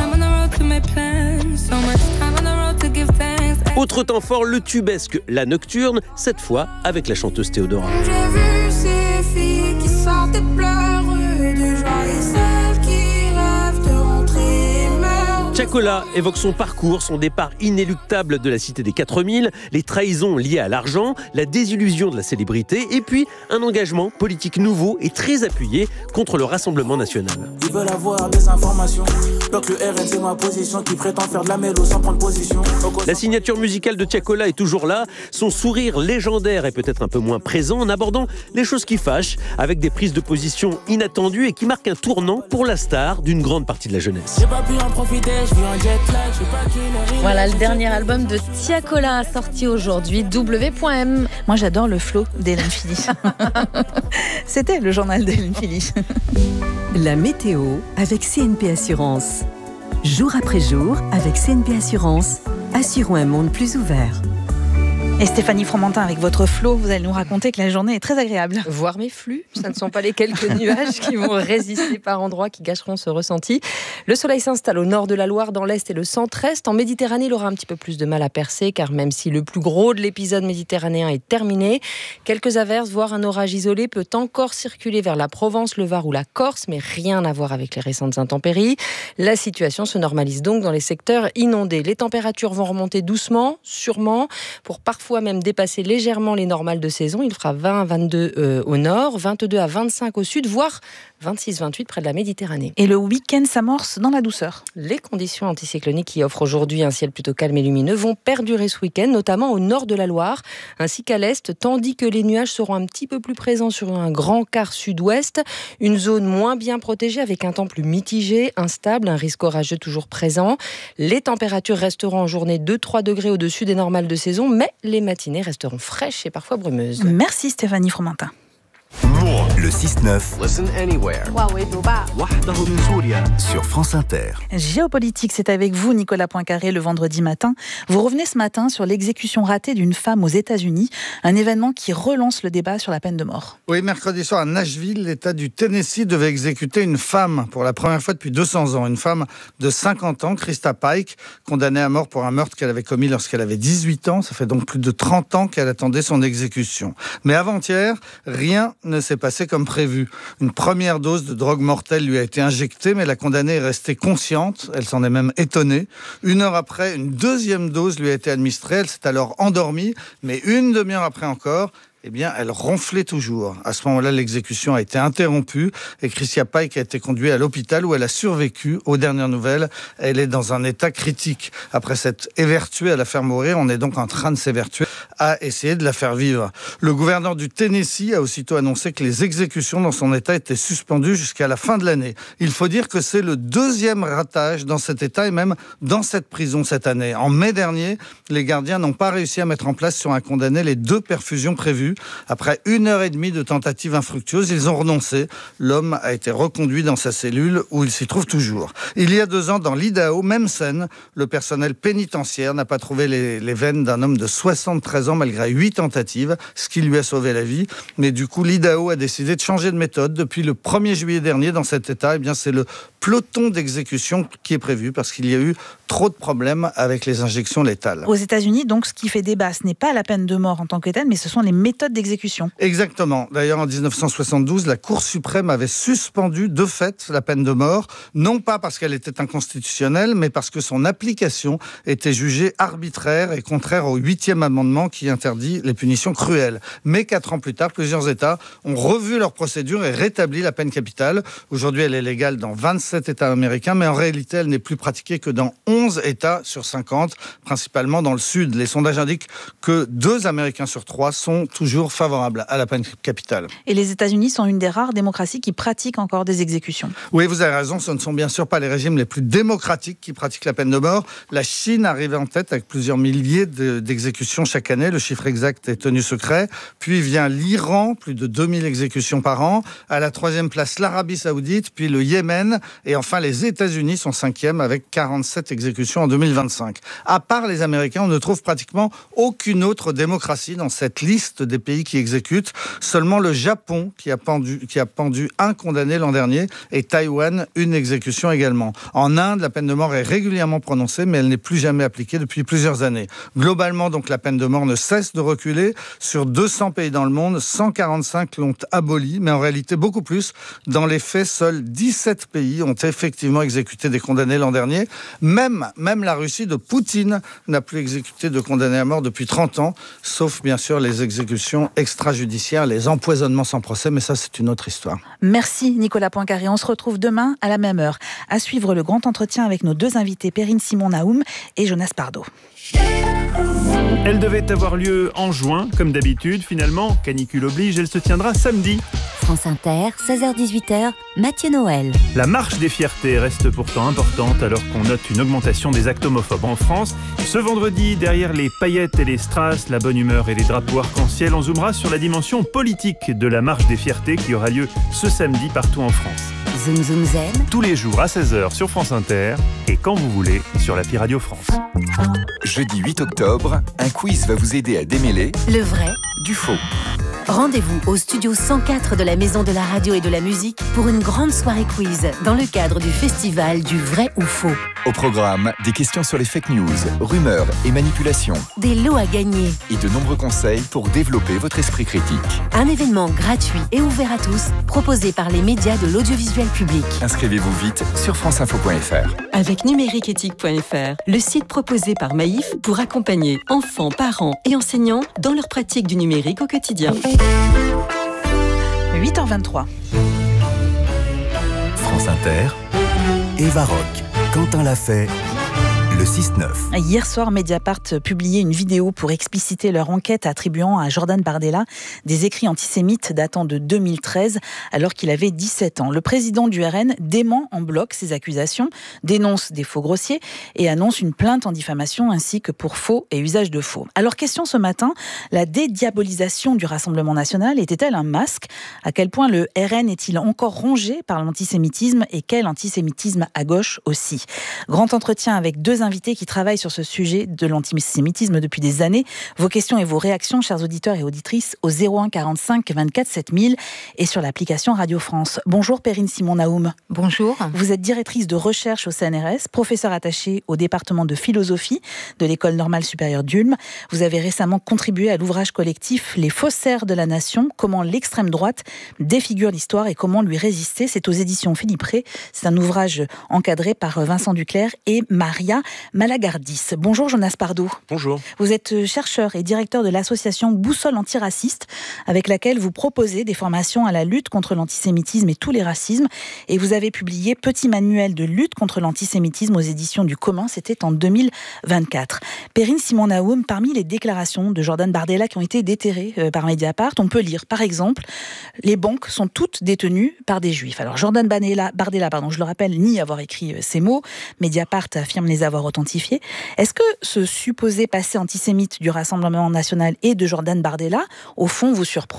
Autre temps fort, le tubesque La Nocturne, cette fois avec la chanteuse Théodora. J'ai vu ces filles qui sortaient pleurer de joie et celles qui rêvent de rentrer meurent. Tiakola évoque son parcours, son départ inéluctable de la cité des quatre mille, les trahisons liées à l'argent, la désillusion de la célébrité et puis un engagement politique nouveau et très appuyé contre le Rassemblement national. Ils veulent avoir des informations, donc le R N c'est ma position qui prétend faire de la mélo sans prendre position. La signature musicale de Tiakola est toujours là, son sourire légendaire est peut-être un peu moins présent en abordant les choses qui fâchent avec des prises de position inattendues et qui marquent un tournant pour la star d'une grande partie de la jeunesse. J'ai pas pu en profiter. Voilà le dernier album de Tiakola sorti aujourd'hui, W M. Moi j'adore le flow d'Hélène Philly. C'était le journal d'Hélène Philly. La météo avec C N P Assurance. Jour après jour avec C N P Assurance, assurons un monde plus ouvert. Et Stéphanie Fromentin, avec votre flow, vous allez nous raconter que la journée est très agréable. Voir mes flux, ce ne sont pas les quelques nuages qui vont résister par endroits, qui gâcheront ce ressenti. Le soleil s'installe au nord de la Loire, dans l'est et le centre-est. En Méditerranée, il aura un petit peu plus de mal à percer, car même si le plus gros de l'épisode méditerranéen est terminé, quelques averses, voire un orage isolé, peut encore circuler vers la Provence, le Var ou la Corse, mais rien à voir avec les récentes intempéries. La situation se normalise donc dans les secteurs inondés. Les températures vont remonter doucement, sûrement, pour parfois fois même dépasser légèrement les normales de saison. Il fera vingt à vingt-deux euh, au nord, vingt-deux à vingt-cinq au sud, voire vingt-six à vingt-huit près de la Méditerranée. Et le week-end s'amorce dans la douceur. Les conditions anticycloniques qui offrent aujourd'hui un ciel plutôt calme et lumineux vont perdurer ce week-end, notamment au nord de la Loire, ainsi qu'à l'est, tandis que les nuages seront un petit peu plus présents sur un grand quart sud-ouest. Une zone moins bien protégée avec un temps plus mitigé, instable, un risque orageux toujours présent. Les températures resteront en journée deux à trois degrés au-dessus des normales de saison, mais les matinées resteront fraîches et parfois brumeuses. Merci Stéphanie Fromentin. Le six neuf. Listen anywhere. Sur France Inter. Géopolitique, c'est avec vous, Nicolas Poincaré, le vendredi matin. Vous revenez ce matin sur l'exécution ratée d'une femme aux États-Unis, un événement qui relance le débat sur la peine de mort. Oui, mercredi soir à Nashville, l'État du Tennessee devait exécuter une femme pour la première fois depuis deux cents ans. Une femme de cinquante ans, Krista Pike, condamnée à mort pour un meurtre qu'elle avait commis lorsqu'elle avait dix-huit ans. Ça fait donc plus de trente ans qu'elle attendait son exécution. Mais avant-hier, rien ne s'est passé comme prévu. Une première dose de drogue mortelle lui a été injectée, mais la condamnée est restée consciente. Elle s'en est même étonnée. Une heure après, une deuxième dose lui a été administrée. Elle s'est alors endormie, mais une demi-heure après encore, eh bien, elle ronflait toujours. À ce moment-là, l'exécution a été interrompue et Krista Pike a été conduite à l'hôpital où elle a survécu. Aux dernières nouvelles, elle est dans un état critique. Après s'être évertuée à la faire mourir, on est donc en train de s'évertuer à essayer de la faire vivre. Le gouverneur du Tennessee a aussitôt annoncé que les exécutions dans son état étaient suspendues jusqu'à la fin de l'année. Il faut dire que c'est le deuxième ratage dans cet état et même dans cette prison cette année. En mai dernier, les gardiens n'ont pas réussi à mettre en place sur un condamné les deux perfusions prévues. prévu. Après une heure et demie de tentatives infructueuses, ils ont renoncé. L'homme a été reconduit dans sa cellule où il s'y trouve toujours. Il y a deux ans, dans l'Idaho, même scène, le personnel pénitentiaire n'a pas trouvé les, les veines d'un homme de soixante-treize ans malgré huit tentatives, ce qui lui a sauvé la vie. Mais du coup, l'Idaho a décidé de changer de méthode. Depuis le premier juillet dernier, dans cet état, eh bien, c'est le peloton d'exécution qui est prévu parce qu'il y a eu trop de problèmes avec les injections létales. Aux États-Unis, donc, ce qui fait débat, ce n'est pas la peine de mort en tant que telle, mais ce sont les méthodes d'exécution. Exactement. D'ailleurs, en dix-neuf cent soixante-douze, la Cour suprême avait suspendu de fait la peine de mort, non pas parce qu'elle était inconstitutionnelle, mais parce que son application était jugée arbitraire et contraire au huitième amendement qui interdit les punitions cruelles. Mais quatre ans plus tard, plusieurs États ont revu leur procédure et rétabli la peine capitale. Aujourd'hui, elle est légale dans vingt-sept États américains, mais en réalité, elle n'est plus pratiquée que dans onze États sur cinquante, principalement dans le Sud. Les sondages indiquent que deux Américains sur trois sont toujours favorables à la peine capitale. Et les États-Unis sont une des rares démocraties qui pratiquent encore des exécutions. Oui, vous avez raison, ce ne sont bien sûr pas les régimes les plus démocratiques qui pratiquent la peine de mort. La Chine arrive en tête avec plusieurs milliers de, d'exécutions chaque année. Le chiffre exact est tenu secret. Puis vient l'Iran, plus de deux mille exécutions par an. À la troisième place, l'Arabie Saoudite, puis le Yémen. Et enfin, les États-Unis sont cinquième avec quarante-sept exécutions en deux mille vingt-cinq. À part les Américains, on ne trouve pratiquement aucune autre démocratie dans cette liste des pays qui exécutent. Seulement le Japon qui a pendu, qui a pendu un condamné l'an dernier et Taïwan, une exécution également. En Inde, la peine de mort est régulièrement prononcée, mais elle n'est plus jamais appliquée depuis plusieurs années. Globalement, donc, la peine de mort ne cesse de reculer. Sur deux cents pays dans le monde, cent quarante-cinq l'ont abolie, mais en réalité beaucoup plus. Dans les faits, seuls dix-sept pays ont effectivement exécuté des condamnés l'an dernier. Même, même la Russie de Poutine n'a plus exécuté de condamnés à mort depuis trente ans, sauf bien sûr les exécutions extrajudiciaires, les empoisonnements sans procès, mais ça c'est une autre histoire. Merci Nicolas Poincaré, on se retrouve demain à la même heure. À suivre le grand entretien avec nos deux invités, Perrine Simon-Naoum et Jonas Pardo. Elle devait avoir lieu en juin, comme d'habitude. Finalement, canicule oblige, elle se tiendra samedi. France Inter, seize heures dix-huit heures, Mathieu Noël. La marche des fiertés reste pourtant importante alors qu'on note une augmentation des actes homophobes en France. Ce vendredi, derrière les paillettes et les strass, la bonne humeur et les drapeaux arc-en-ciel, on zoomera sur la dimension politique de la marche des fiertés qui aura lieu ce samedi partout en France. Zoom Zoom Zen. Tous les jours à seize heures sur France Inter et quand vous voulez sur l'appli Radio France. Jeudi huit octobre, un quiz va vous aider à démêler le vrai du faux. Rendez-vous au studio cent quatre de la Maison de la Radio et de la Musique pour une grande soirée quiz dans le cadre du festival du vrai ou faux. Au programme, des questions sur les fake news, rumeurs et manipulations. Des lots à gagner. Et de nombreux conseils pour développer votre esprit critique. Un événement gratuit et ouvert à tous, proposé par les médias de l'audiovisuel public. Inscrivez-vous vite sur franceinfo point f r. Avec numériqueéthique point f r, le site proposé par Maïf pour accompagner enfants, parents et enseignants dans leur pratique du numérique au quotidien. huit heures vingt-trois. France Inter, Eva Rock, Quentin Lafay, le six neuf. Hier soir, Mediapart publiait une vidéo pour expliciter leur enquête attribuant à Jordan Bardella des écrits antisémites datant de deux mille treize, alors qu'il avait dix-sept ans. Le président du R N dément en bloc ces accusations, dénonce des faux grossiers et annonce une plainte en diffamation ainsi que pour faux et usage de faux. Alors, question ce matin, la dédiabolisation du Rassemblement national était-elle un masque ? À quel point le R N est-il encore rongé par l'antisémitisme et quel antisémitisme à gauche aussi ? Grand entretien avec deux invités qui travaillent sur ce sujet de l'antisémitisme depuis des années. Vos questions et vos réactions, chers auditeurs et auditrices, au zéro un quarante-cinq vingt-quatre sept mille et sur l'application Radio France. Bonjour Perrine Simon-Naoum. Bonjour. Vous êtes directrice de recherche au C N R S, professeure attachée au département de philosophie de l'École normale supérieure d'Ulm. Vous avez récemment contribué à l'ouvrage collectif Les faussaires de la nation, comment l'extrême droite défigure l'histoire et comment lui résister. C'est aux éditions Philippe Rey. C'est un ouvrage encadré par Vincent Duclerc et Maria Malagardis. Bonjour Jonas Pardo. Bonjour. Vous êtes chercheur et directeur de l'association Boussole Antiraciste, avec laquelle vous proposez des formations à la lutte contre l'antisémitisme et tous les racismes. Et vous avez publié Petit manuel de lutte contre l'antisémitisme aux éditions du Commun, c'était en deux mille vingt-quatre. Perrine Simon-Naoum, parmi les déclarations de Jordan Bardella qui ont été déterrées par Mediapart, on peut lire par exemple « Les banques sont toutes détenues par des juifs ». Alors Jordan Bardella, Bardella pardon, je le rappelle, nie avoir écrit ces mots. Mediapart affirme les avoir leur authentifier. Est-ce que ce supposé passé antisémite du Rassemblement national et de Jordan Bardella, au fond, vous surprend ?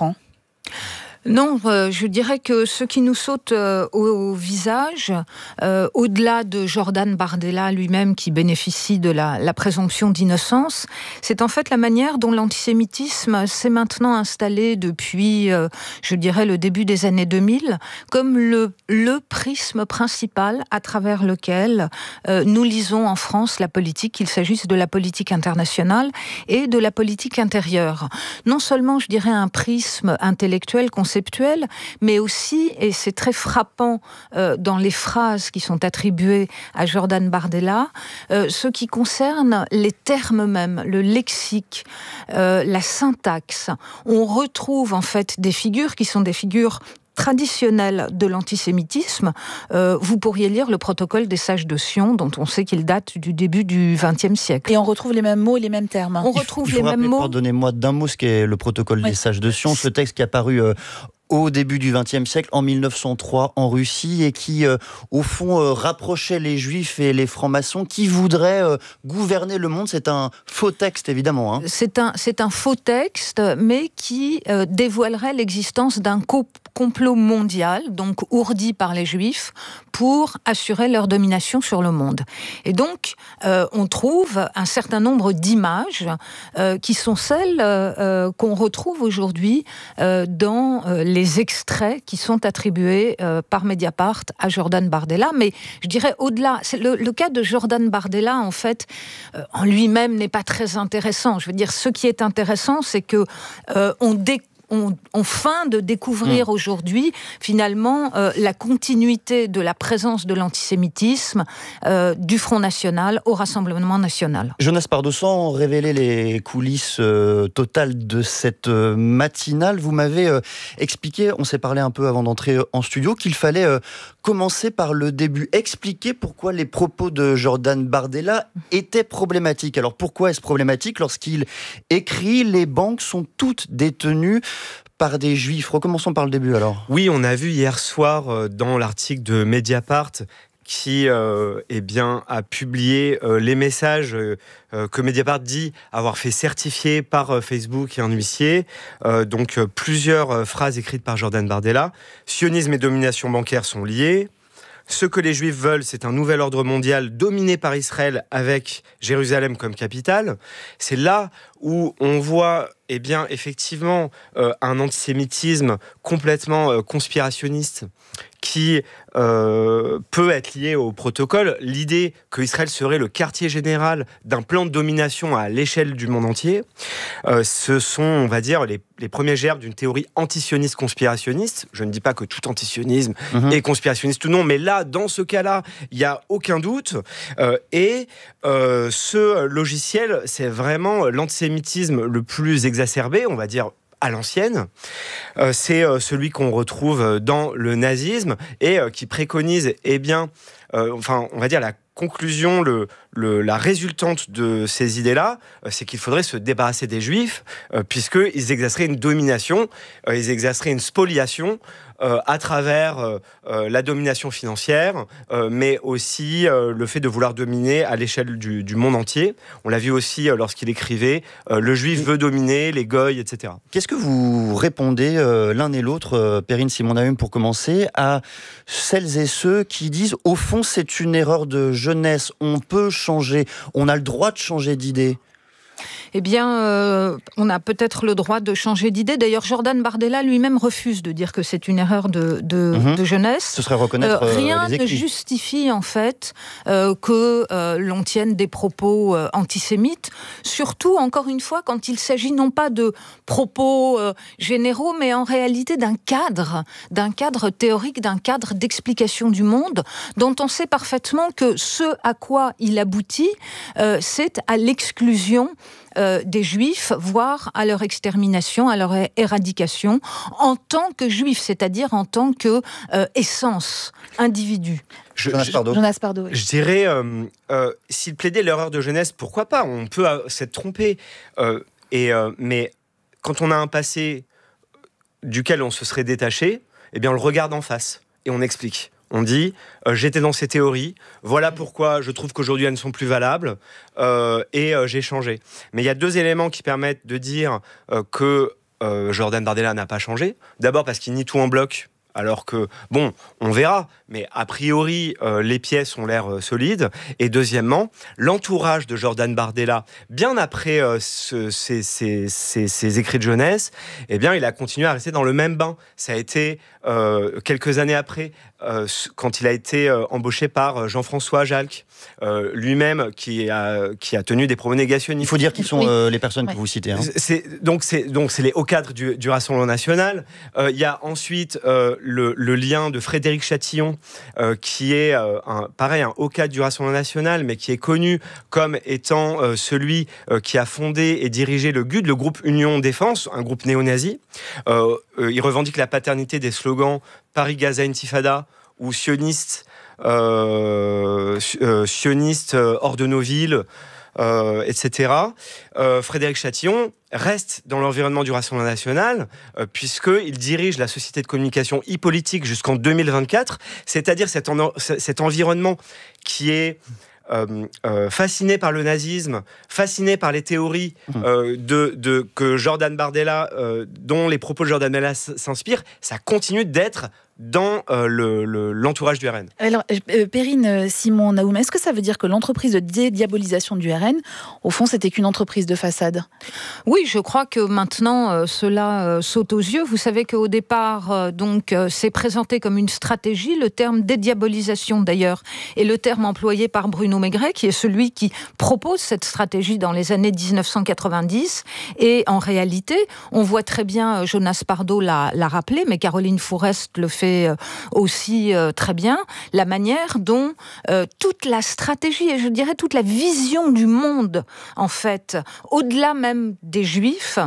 Non, euh, je dirais que ce qui nous saute euh, au, au visage, euh, au-delà de Jordan Bardella lui-même qui bénéficie de la, la présomption d'innocence, c'est en fait la manière dont l'antisémitisme s'est maintenant installé depuis, euh, je dirais, le début des années deux mille, comme le, le prisme principal à travers lequel euh, nous lisons en France la politique, qu'il s'agisse de la politique internationale et de la politique intérieure. Non seulement, je dirais, un prisme intellectuel, conceptuel, mais aussi, et c'est très frappant euh, dans les phrases qui sont attribuées à Jordan Bardella, euh, ce qui concerne les termes mêmes, le lexique, euh, la syntaxe. On retrouve en fait des figures qui sont des figures traditionnelle de l'antisémitisme. Euh, vous pourriez lire le protocole des sages de Sion, dont on sait qu'il date du début du vingtième siècle. Et on retrouve les mêmes mots et les mêmes termes. On retrouve il faut les mêmes rappeler, mots. Pardonnez-moi d'un mot, ce qu'est le protocole oui. des sages de Sion, ce texte qui est apparu euh, au début du vingtième siècle, en mille neuf cent trois, en Russie, et qui, euh, au fond, euh, rapprochait les juifs et les francs-maçons qui voudraient euh, gouverner le monde. C'est un faux texte, évidemment. Hein. C'est un, c'est un faux texte, mais qui euh, dévoilerait l'existence d'un co- complot mondial, donc ourdi par les juifs, pour assurer leur domination sur le monde. Et donc, euh, on trouve un certain nombre d'images euh, qui sont celles euh, qu'on retrouve aujourd'hui euh, dans euh, les extraits qui sont attribués euh, par Mediapart à Jordan Bardella. Mais je dirais au-delà, c'est le, le cas de Jordan Bardella, en fait, euh, en lui-même n'est pas très intéressant. Je veux dire, ce qui est intéressant, c'est que euh, on découvre On, on feint de découvrir mmh. aujourd'hui, finalement, euh, la continuité de la présence de l'antisémitisme euh, du Front National au Rassemblement National. Jonas Pardo, sans révéler les coulisses euh, totales de cette euh, matinale, vous m'avez euh, expliqué, on s'est parlé un peu avant d'entrer en studio, qu'il fallait euh, commencer par le début, expliquer pourquoi les propos de Jordan Bardella étaient problématiques. Alors pourquoi est-ce problématique lorsqu'il écrit « Les banques sont toutes détenues » par des juifs. Recommençons par le début alors. Oui, on a vu hier soir euh, dans l'article de Mediapart qui euh, eh bien, a publié euh, les messages euh, que Mediapart dit avoir fait certifier par euh, Facebook et un huissier. Euh, donc euh, plusieurs euh, phrases écrites par Jordan Bardella. Sionisme et domination bancaire sont liés. Ce que les Juifs veulent, c'est un nouvel ordre mondial dominé par Israël avec Jérusalem comme capitale. C'est là où on voit, eh bien, effectivement, euh, un antisémitisme complètement euh, conspirationniste qui euh, peut être lié au protocole. L'idée qu'Israël serait le quartier général d'un plan de domination à l'échelle du monde entier, euh, ce sont, on va dire, les, les premières gerbes d'une théorie antisioniste conspirationniste. Je ne dis pas que tout antisionisme mmh. est conspirationniste ou non, mais là, dans ce cas-là, il n'y a aucun doute. Euh, et euh, ce logiciel, c'est vraiment l'antisémitisme le plus exacerbé, on va dire, à l'ancienne. Euh, c'est euh, celui qu'on retrouve dans le nazisme et euh, qui préconise, eh bien, euh, enfin, on va dire la conclusion, le, le, la résultante de ces idées-là, euh, c'est qu'il faudrait se débarrasser des Juifs, euh, puisqu'ils exerceraient une domination, euh, ils exerceraient une spoliation euh, à travers euh, euh, la domination financière, euh, mais aussi euh, le fait de vouloir dominer à l'échelle du, du monde entier. On l'a vu aussi euh, lorsqu'il écrivait euh, « Le Juif veut dominer, les goïs, et cetera » Qu'est-ce que vous répondez euh, l'un et l'autre, euh, Perrine Simon-Nahum, pour commencer, à celles et ceux qui disent « Au fond, c'est une erreur de jeunesse, on peut changer, on a le droit de changer d'idée ». Eh bien, euh, on a peut-être le droit de changer d'idée. D'ailleurs, Jordan Bardella lui-même refuse de dire que c'est une erreur de, de, mmh. de jeunesse. Ce serait reconnaître euh, rien les écrits. Ne justifie, en fait, euh, que euh, l'on tienne des propos euh, antisémites. Surtout, encore une fois, quand il s'agit non pas de propos euh, généraux, mais en réalité d'un cadre, d'un cadre théorique, d'un cadre d'explication du monde, dont on sait parfaitement que ce à quoi il aboutit, euh, c'est à l'exclusion Euh, des Juifs, voire à leur extermination, à leur é- éradication, en tant que Juifs, c'est-à-dire en tant que euh, essence, individu. Je, Jonas Pardo. Jonas Pardo, oui. Je dirais, euh, euh, s'il plaidait l'erreur de jeunesse, pourquoi pas ? On peut euh, s'être trompé. Euh, et, euh, mais quand on a un passé duquel on se serait détaché, eh bien on le regarde en face et on explique. On dit, euh, j'étais dans ces théories, voilà pourquoi je trouve qu'aujourd'hui elles ne sont plus valables, euh, et euh, j'ai changé. Mais il y a deux éléments qui permettent de dire euh, que euh, Jordan Bardella n'a pas changé. D'abord parce qu'il nie tout en bloc, alors que, bon, on verra, mais a priori, euh, les pièces ont l'air euh, solides. Et deuxièmement, l'entourage de Jordan Bardella, bien après euh, ce, ces, ces, ces, ces écrits de jeunesse, eh bien, il a continué à rester dans le même bain. Ça a été euh, quelques années après, euh, quand il a été euh, embauché par Jean-François Jalc, euh, lui-même qui a, qui a tenu des propos négationnistes. Il faut dire qui sont Oui. euh, les personnes Ouais. que vous citez. Hein. C'est, donc, c'est, donc, c'est les hauts cadres du, du Rassemblement national. Euh, il y a ensuite euh, le, le lien de Frédéric Chatillon, euh, qui est, euh, un, pareil, un haut cadre du Rassemblement national, mais qui est connu comme étant euh, celui euh, qui a fondé et dirigé le G U D, le groupe Union Défense, un groupe néo-nazi. Euh, euh, il revendique la paternité des slogans Paris, Gaza, Intifada ou sioniste, euh, euh, sioniste euh, hors de nos villes. Euh, et cetera. Euh, Frédéric Chatillon reste dans l'environnement du Rassemblement national euh, puisqu'il dirige la société de communication e-politique jusqu'en deux mille vingt-quatre, c'est-à-dire cet, en, cet environnement qui est Euh, euh, fasciné par le nazisme, fasciné par les théories euh, de, de, que Jordan Bardella, euh, dont les propos de Jordan Bardella s'inspirent, ça continue d'être dans euh, le, le, l'entourage du R N. Alors, euh, Perrine Simon Naoum, est-ce que ça veut dire que l'entreprise de dédiabolisation du R N, au fond, c'était qu'une entreprise de façade ? Oui, je crois que maintenant, euh, cela euh, saute aux yeux. Vous savez qu'au départ, euh, donc, euh, c'est présenté comme une stratégie. Le terme dédiabolisation, d'ailleurs, est le terme employé par Bruno Maigret, qui est celui qui propose cette stratégie dans les années dix-neuf cent quatre-vingt-dix. Et en réalité, on voit très bien, euh, Jonas Pardo l'a, l'a rappelé, mais Caroline Fourest le fait aussi euh, très bien, la manière dont euh, toute la stratégie et je dirais toute la vision du monde, en fait, au-delà même des Juifs,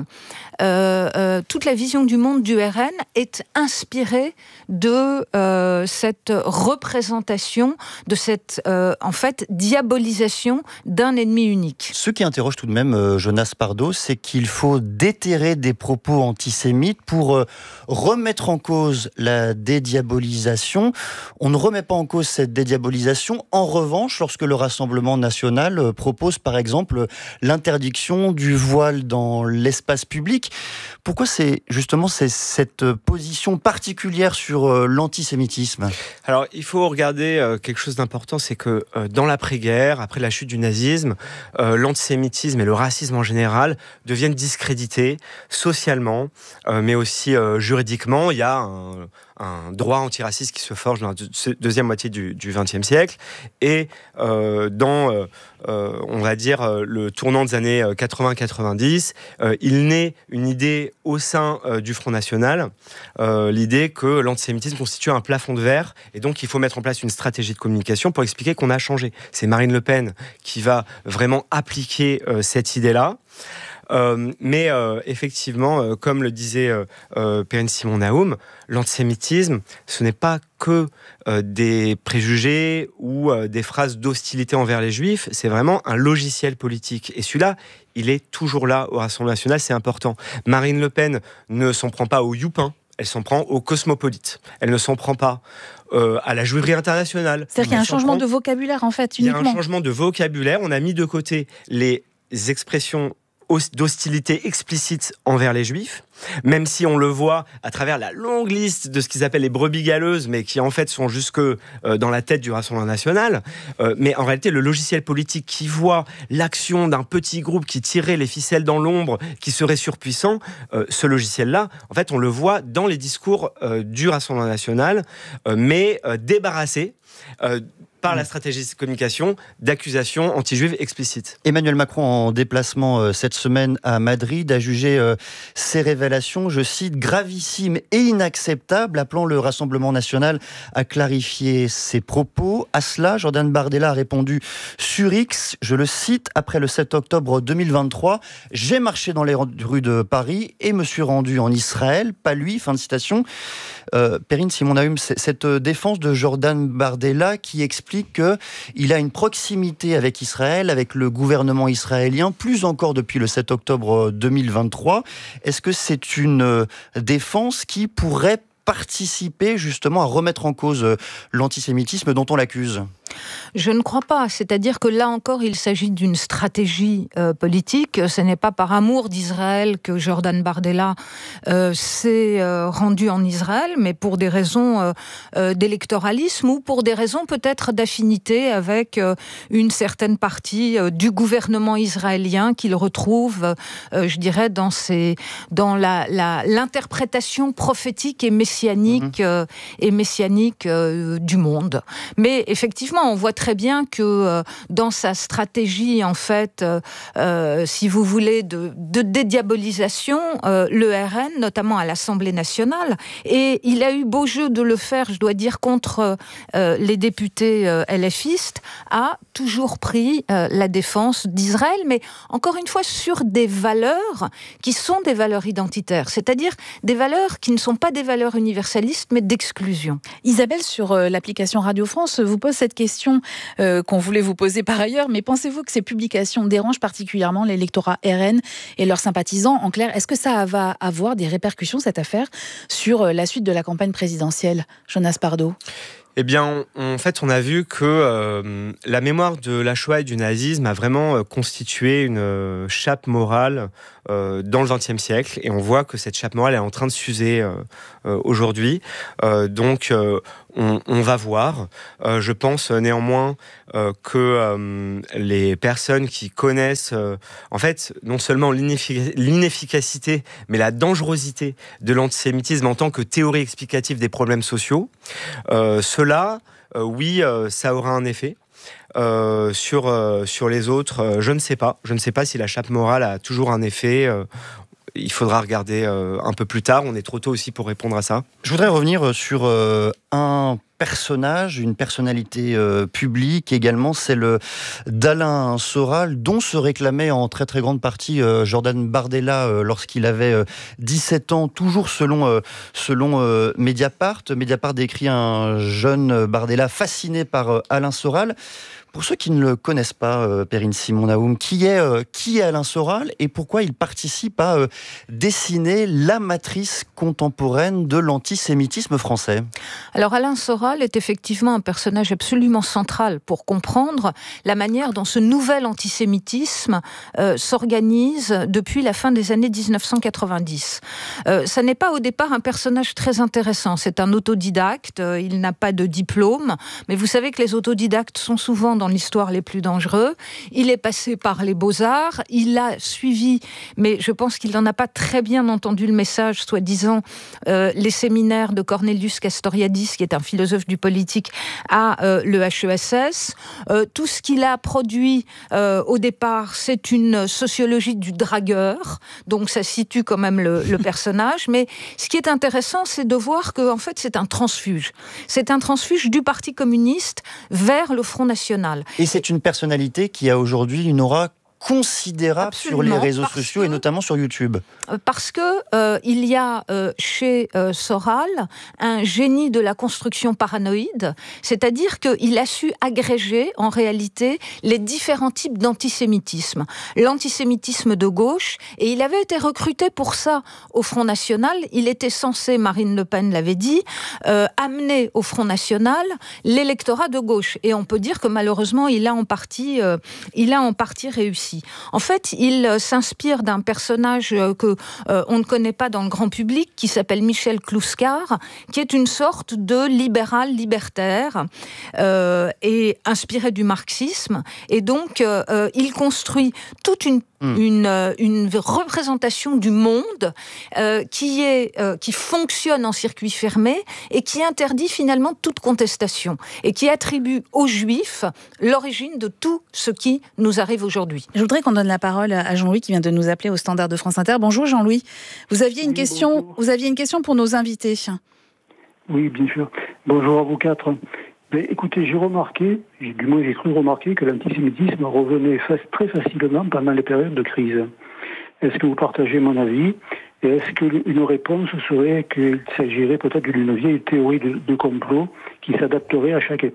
euh, euh, toute la vision du monde du R N est inspirée de euh, cette représentation, de cette euh, en fait diabolisation d'un ennemi unique. Ce qui interroge tout de même euh, Jonas Pardo, c'est qu'il faut déterrer des propos antisémites pour euh, remettre en cause la dédiabolisation. On ne remet pas en cause cette dédiabolisation. En revanche, lorsque le Rassemblement national euh, propose par exemple l'interdiction du voile dans l'espace public, pourquoi c'est justement c'est cette position particulière sur euh, l'antisémitisme ? Alors, il faut regarder euh, quelque chose d'important, c'est que euh, dans l'après-guerre, après la chute du nazisme, euh, l'antisémitisme et le racisme en général deviennent discrédités socialement, euh, mais aussi euh, juridiquement. Il y a un, un droit antiraciste qui se forge dans la deux, deuxième moitié du vingtième siècle. Et euh, dans, euh, euh, on va dire, euh, le tournant des années quatre-vingts quatre-vingt-dix, euh, il naît une idée au sein euh, du Front National, euh, l'idée que l'antisémitisme constitue un plafond de verre, et donc il faut mettre en place une stratégie de communication pour expliquer qu'on a changé. C'est Marine Le Pen qui va vraiment appliquer euh, cette idée-là. Euh, mais euh, effectivement, euh, comme le disait euh, euh, Perrine Simon Naoum, l'antisémitisme, ce n'est pas que euh, des préjugés ou euh, des phrases d'hostilité envers les juifs, c'est vraiment un logiciel politique. Et celui-là, il est toujours là au Rassemblement national, c'est important. Marine Le Pen ne s'en prend pas aux youpins, elle s'en prend aux cosmopolites. Elle ne s'en prend pas euh, à la juiverie internationale. C'est-à-dire qu'il y a un changement prend... de vocabulaire, en fait, uniquement. Il y a un changement de vocabulaire. On a mis de côté les expressions d'hostilité explicite envers les juifs, même si on le voit à travers la longue liste de ce qu'ils appellent les brebis galeuses, mais qui en fait sont jusque euh, dans la tête du Rassemblement national. Euh, mais en réalité, le logiciel politique qui voit l'action d'un petit groupe qui tirait les ficelles dans l'ombre, qui serait surpuissant, euh, ce logiciel-là, en fait, on le voit dans les discours euh, du Rassemblement national, euh, mais euh, débarrassé euh, par la stratégie de communication d'accusations anti-juives explicites. Emmanuel Macron, en déplacement euh, cette semaine à Madrid, a jugé euh, ces révélations, je cite, gravissimes et inacceptables, appelant le Rassemblement national à clarifier ses propos. À cela, Jordan Bardella a répondu sur X, je le cite, après le sept octobre deux mille vingt-trois, j'ai marché dans les rues de Paris et me suis rendu en Israël, pas lui, fin de citation. Euh, Perrine Simon Naoum, cette défense de Jordan Bardella qui explique qu'il a une proximité avec Israël, avec le gouvernement israélien, plus encore depuis le sept octobre deux mille vingt-trois. Est-ce que c'est une défense qui pourrait participer justement à remettre en cause l'antisémitisme dont on l'accuse ? Je ne crois pas. C'est-à-dire que là encore, il s'agit d'une stratégie euh, politique. Ce n'est pas par amour d'Israël que Jordan Bardella euh, s'est euh, rendu en Israël, mais pour des raisons euh, euh, d'électoralisme ou pour des raisons peut-être d'affinité avec euh, une certaine partie euh, du gouvernement israélien qu'il retrouve, euh, je dirais, dans, ses, dans la, la, l'interprétation prophétique et messianique, mmh. euh, et messianique euh, du monde. Mais effectivement, on voit très bien que euh, dans sa stratégie, en fait, euh, euh, si vous voulez, de, de dédiabolisation, euh, le R N, notamment à l'Assemblée nationale, et il a eu beau jeu de le faire, je dois dire, contre euh, les députés euh, LFistes, a toujours pris euh, la défense d'Israël, mais encore une fois, sur des valeurs qui sont des valeurs identitaires, c'est-à-dire des valeurs qui ne sont pas des valeurs universalistes, mais d'exclusion. Isabelle, sur euh, l'application Radio France, vous pose cette question euh, qu'on voulait vous poser par ailleurs, mais pensez-vous que ces publications dérangent particulièrement l'électorat R N et leurs sympathisants ? En clair, est-ce que ça va avoir des répercussions, cette affaire, sur euh, la suite de la campagne présidentielle ? Jonas Pardo. Eh bien, on, en fait, on a vu que euh, la mémoire de la Shoah et du nazisme a vraiment euh, constitué une euh, chape morale euh, dans le vingtième siècle, et on voit que cette chape morale est en train de s'user euh, euh, aujourd'hui. Euh, donc, euh, on, on va voir. Euh, je pense néanmoins euh, que euh, les personnes qui connaissent, euh, en fait, non seulement l'ineffic- l'inefficacité, mais la dangerosité de l'antisémitisme en tant que théorie explicative des problèmes sociaux, euh, cela, euh, oui, euh, ça aura un effet. Euh, sur, euh, sur les autres, euh, je ne sais pas. Je ne sais pas si la chape morale a toujours un effet. Euh, il faudra regarder euh, un peu plus tard. On est trop tôt aussi pour répondre à ça. Je voudrais revenir sur euh, un personnage, une personnalité euh, publique également, celle d'Alain Soral, dont se réclamait en très très grande partie euh, Jordan Bardella euh, lorsqu'il avait euh, dix-sept ans, toujours selon, euh, selon euh, Mediapart. Mediapart décrit un jeune Bardella fasciné par euh, Alain Soral. Pour ceux qui ne le connaissent pas, euh, Perrine Simon-Naoum, qui est, euh, qui est Alain Soral et pourquoi il participe à euh, dessiner la matrice contemporaine de l'antisémitisme français ? Alors Alain Soral est effectivement un personnage absolument central pour comprendre la manière dont ce nouvel antisémitisme euh, s'organise depuis la fin des années dix-neuf cent quatre-vingt-dix. Euh, ça n'est pas au départ un personnage très intéressant, c'est un autodidacte, euh, il n'a pas de diplôme, mais vous savez que les autodidactes sont souvent dans l'histoire les plus dangereux. Il est passé par les Beaux-Arts, il a suivi, mais je pense qu'il n'en a pas très bien entendu le message, soi-disant, euh, les séminaires de Cornelius Castoriadis, qui est un philosophe du politique, à euh, le H E S S. Euh, tout ce qu'il a produit euh, au départ, c'est une sociologie du dragueur, donc ça situe quand même le, le personnage, mais ce qui est intéressant, c'est de voir que en fait, c'est un transfuge. C'est un transfuge du Parti communiste vers le Front National. Et c'est une personnalité qui a aujourd'hui une aura considérable Absolument, sur les réseaux sociaux que, et notamment sur YouTube. Parce que euh, il y a euh, chez euh, Soral un génie de la construction paranoïde, c'est-à-dire qu'il a su agréger en réalité les différents types d'antisémitisme. L'antisémitisme de gauche, et il avait été recruté pour ça au Front National. Il était censé, Marine Le Pen l'avait dit, euh, amener au Front National l'électorat de gauche. Et on peut dire que malheureusement, il a en partie, euh, il a en partie réussi. En fait, il euh, s'inspire d'un personnage euh, que euh, on ne connaît pas dans le grand public, qui s'appelle Michel Clouscar, qui est une sorte de libéral libertaire euh, et inspiré du marxisme. Et donc, euh, euh, il construit toute une Mmh. Une, euh, une représentation du monde euh, qui, est, euh, qui fonctionne en circuit fermé et qui interdit finalement toute contestation et qui attribue aux Juifs l'origine de tout ce qui nous arrive aujourd'hui. Je voudrais qu'on donne la parole à Jean-Louis qui vient de nous appeler au standard de France Inter. Bonjour Jean-Louis, vous aviez une, oui, question, vous aviez une question pour nos invités. Oui, bien sûr. Bonjour à vous quatre. Ben, écoutez, j'ai remarqué, du moins j'ai cru remarquer que l'antisémitisme revenait fa- très facilement pendant les périodes de crise. Est-ce que vous partagez mon avis ? Et est-ce qu'une réponse serait qu'il s'agirait peut-être d'une vieille théorie de, de complot qui s'adapterait à chaque époque ?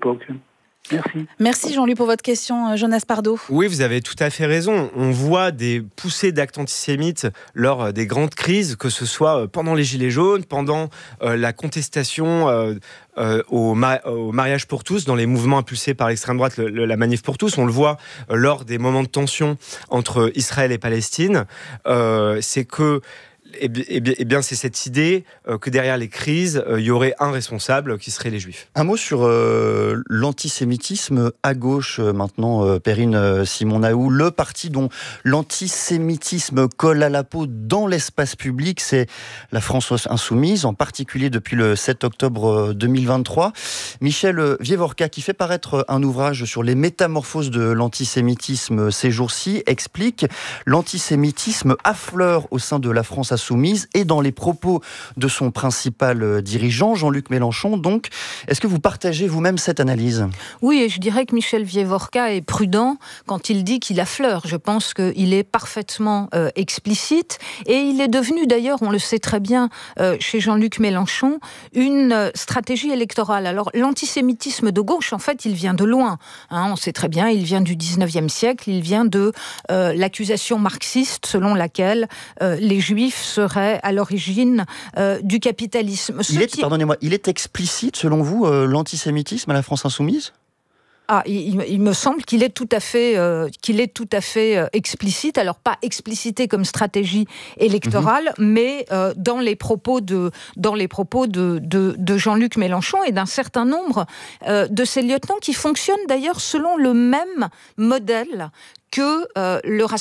Merci. Merci Jean-Luc pour votre question, Jonas Pardo. Oui, vous avez tout à fait raison. On voit des poussées d'actes antisémites lors des grandes crises, que ce soit pendant les Gilets jaunes, pendant euh, la contestation euh, euh, au, ma- au mariage pour tous, dans les mouvements impulsés par l'extrême droite, le, le, la manif pour tous. On le voit euh, lors des moments de tension entre Israël et Palestine. Euh, c'est que Eh bien, eh bien, eh bien, c'est cette idée euh, que derrière les crises, il euh, y aurait un responsable qui serait les Juifs. Un mot sur euh, l'antisémitisme à gauche euh, maintenant, euh, Perrine euh, Simon-Naou. Le parti dont l'antisémitisme colle à la peau dans l'espace public, c'est la France Insoumise, en particulier depuis le sept octobre deux mille vingt-trois. Michel Vievorka, qui fait paraître un ouvrage sur les métamorphoses de l'antisémitisme ces jours-ci, explique l'antisémitisme affleure au sein de la France Insoumise Soumise et dans les propos de son principal dirigeant, Jean-Luc Mélenchon. Donc, est-ce que vous partagez vous-même cette analyse ? Oui, et je dirais que Michel Vievorka est prudent quand il dit qu'il affleure. Je pense qu'il est parfaitement euh, explicite et il est devenu d'ailleurs, on le sait très bien, euh, chez Jean-Luc Mélenchon, une euh, stratégie électorale. Alors, l'antisémitisme de gauche, en fait, il vient de loin. Hein, on sait très bien, il vient du dix-neuvième siècle, il vient de euh, l'accusation marxiste selon laquelle euh, les Juifs serait à l'origine euh, du capitalisme. Il est, qui... Pardonnez-moi, il est explicite, selon vous, euh, l'antisémitisme à la France Insoumise ? Ah, il, il me semble qu'il est tout à fait, euh, qu'il est tout à fait euh, explicite. Alors pas explicité comme stratégie électorale, mmh. mais euh, dans les propos de, dans les propos de, de, de Jean-Luc Mélenchon et d'un certain nombre euh, de ses lieutenants qui fonctionnent d'ailleurs selon le même modèle que euh, le Rassemblement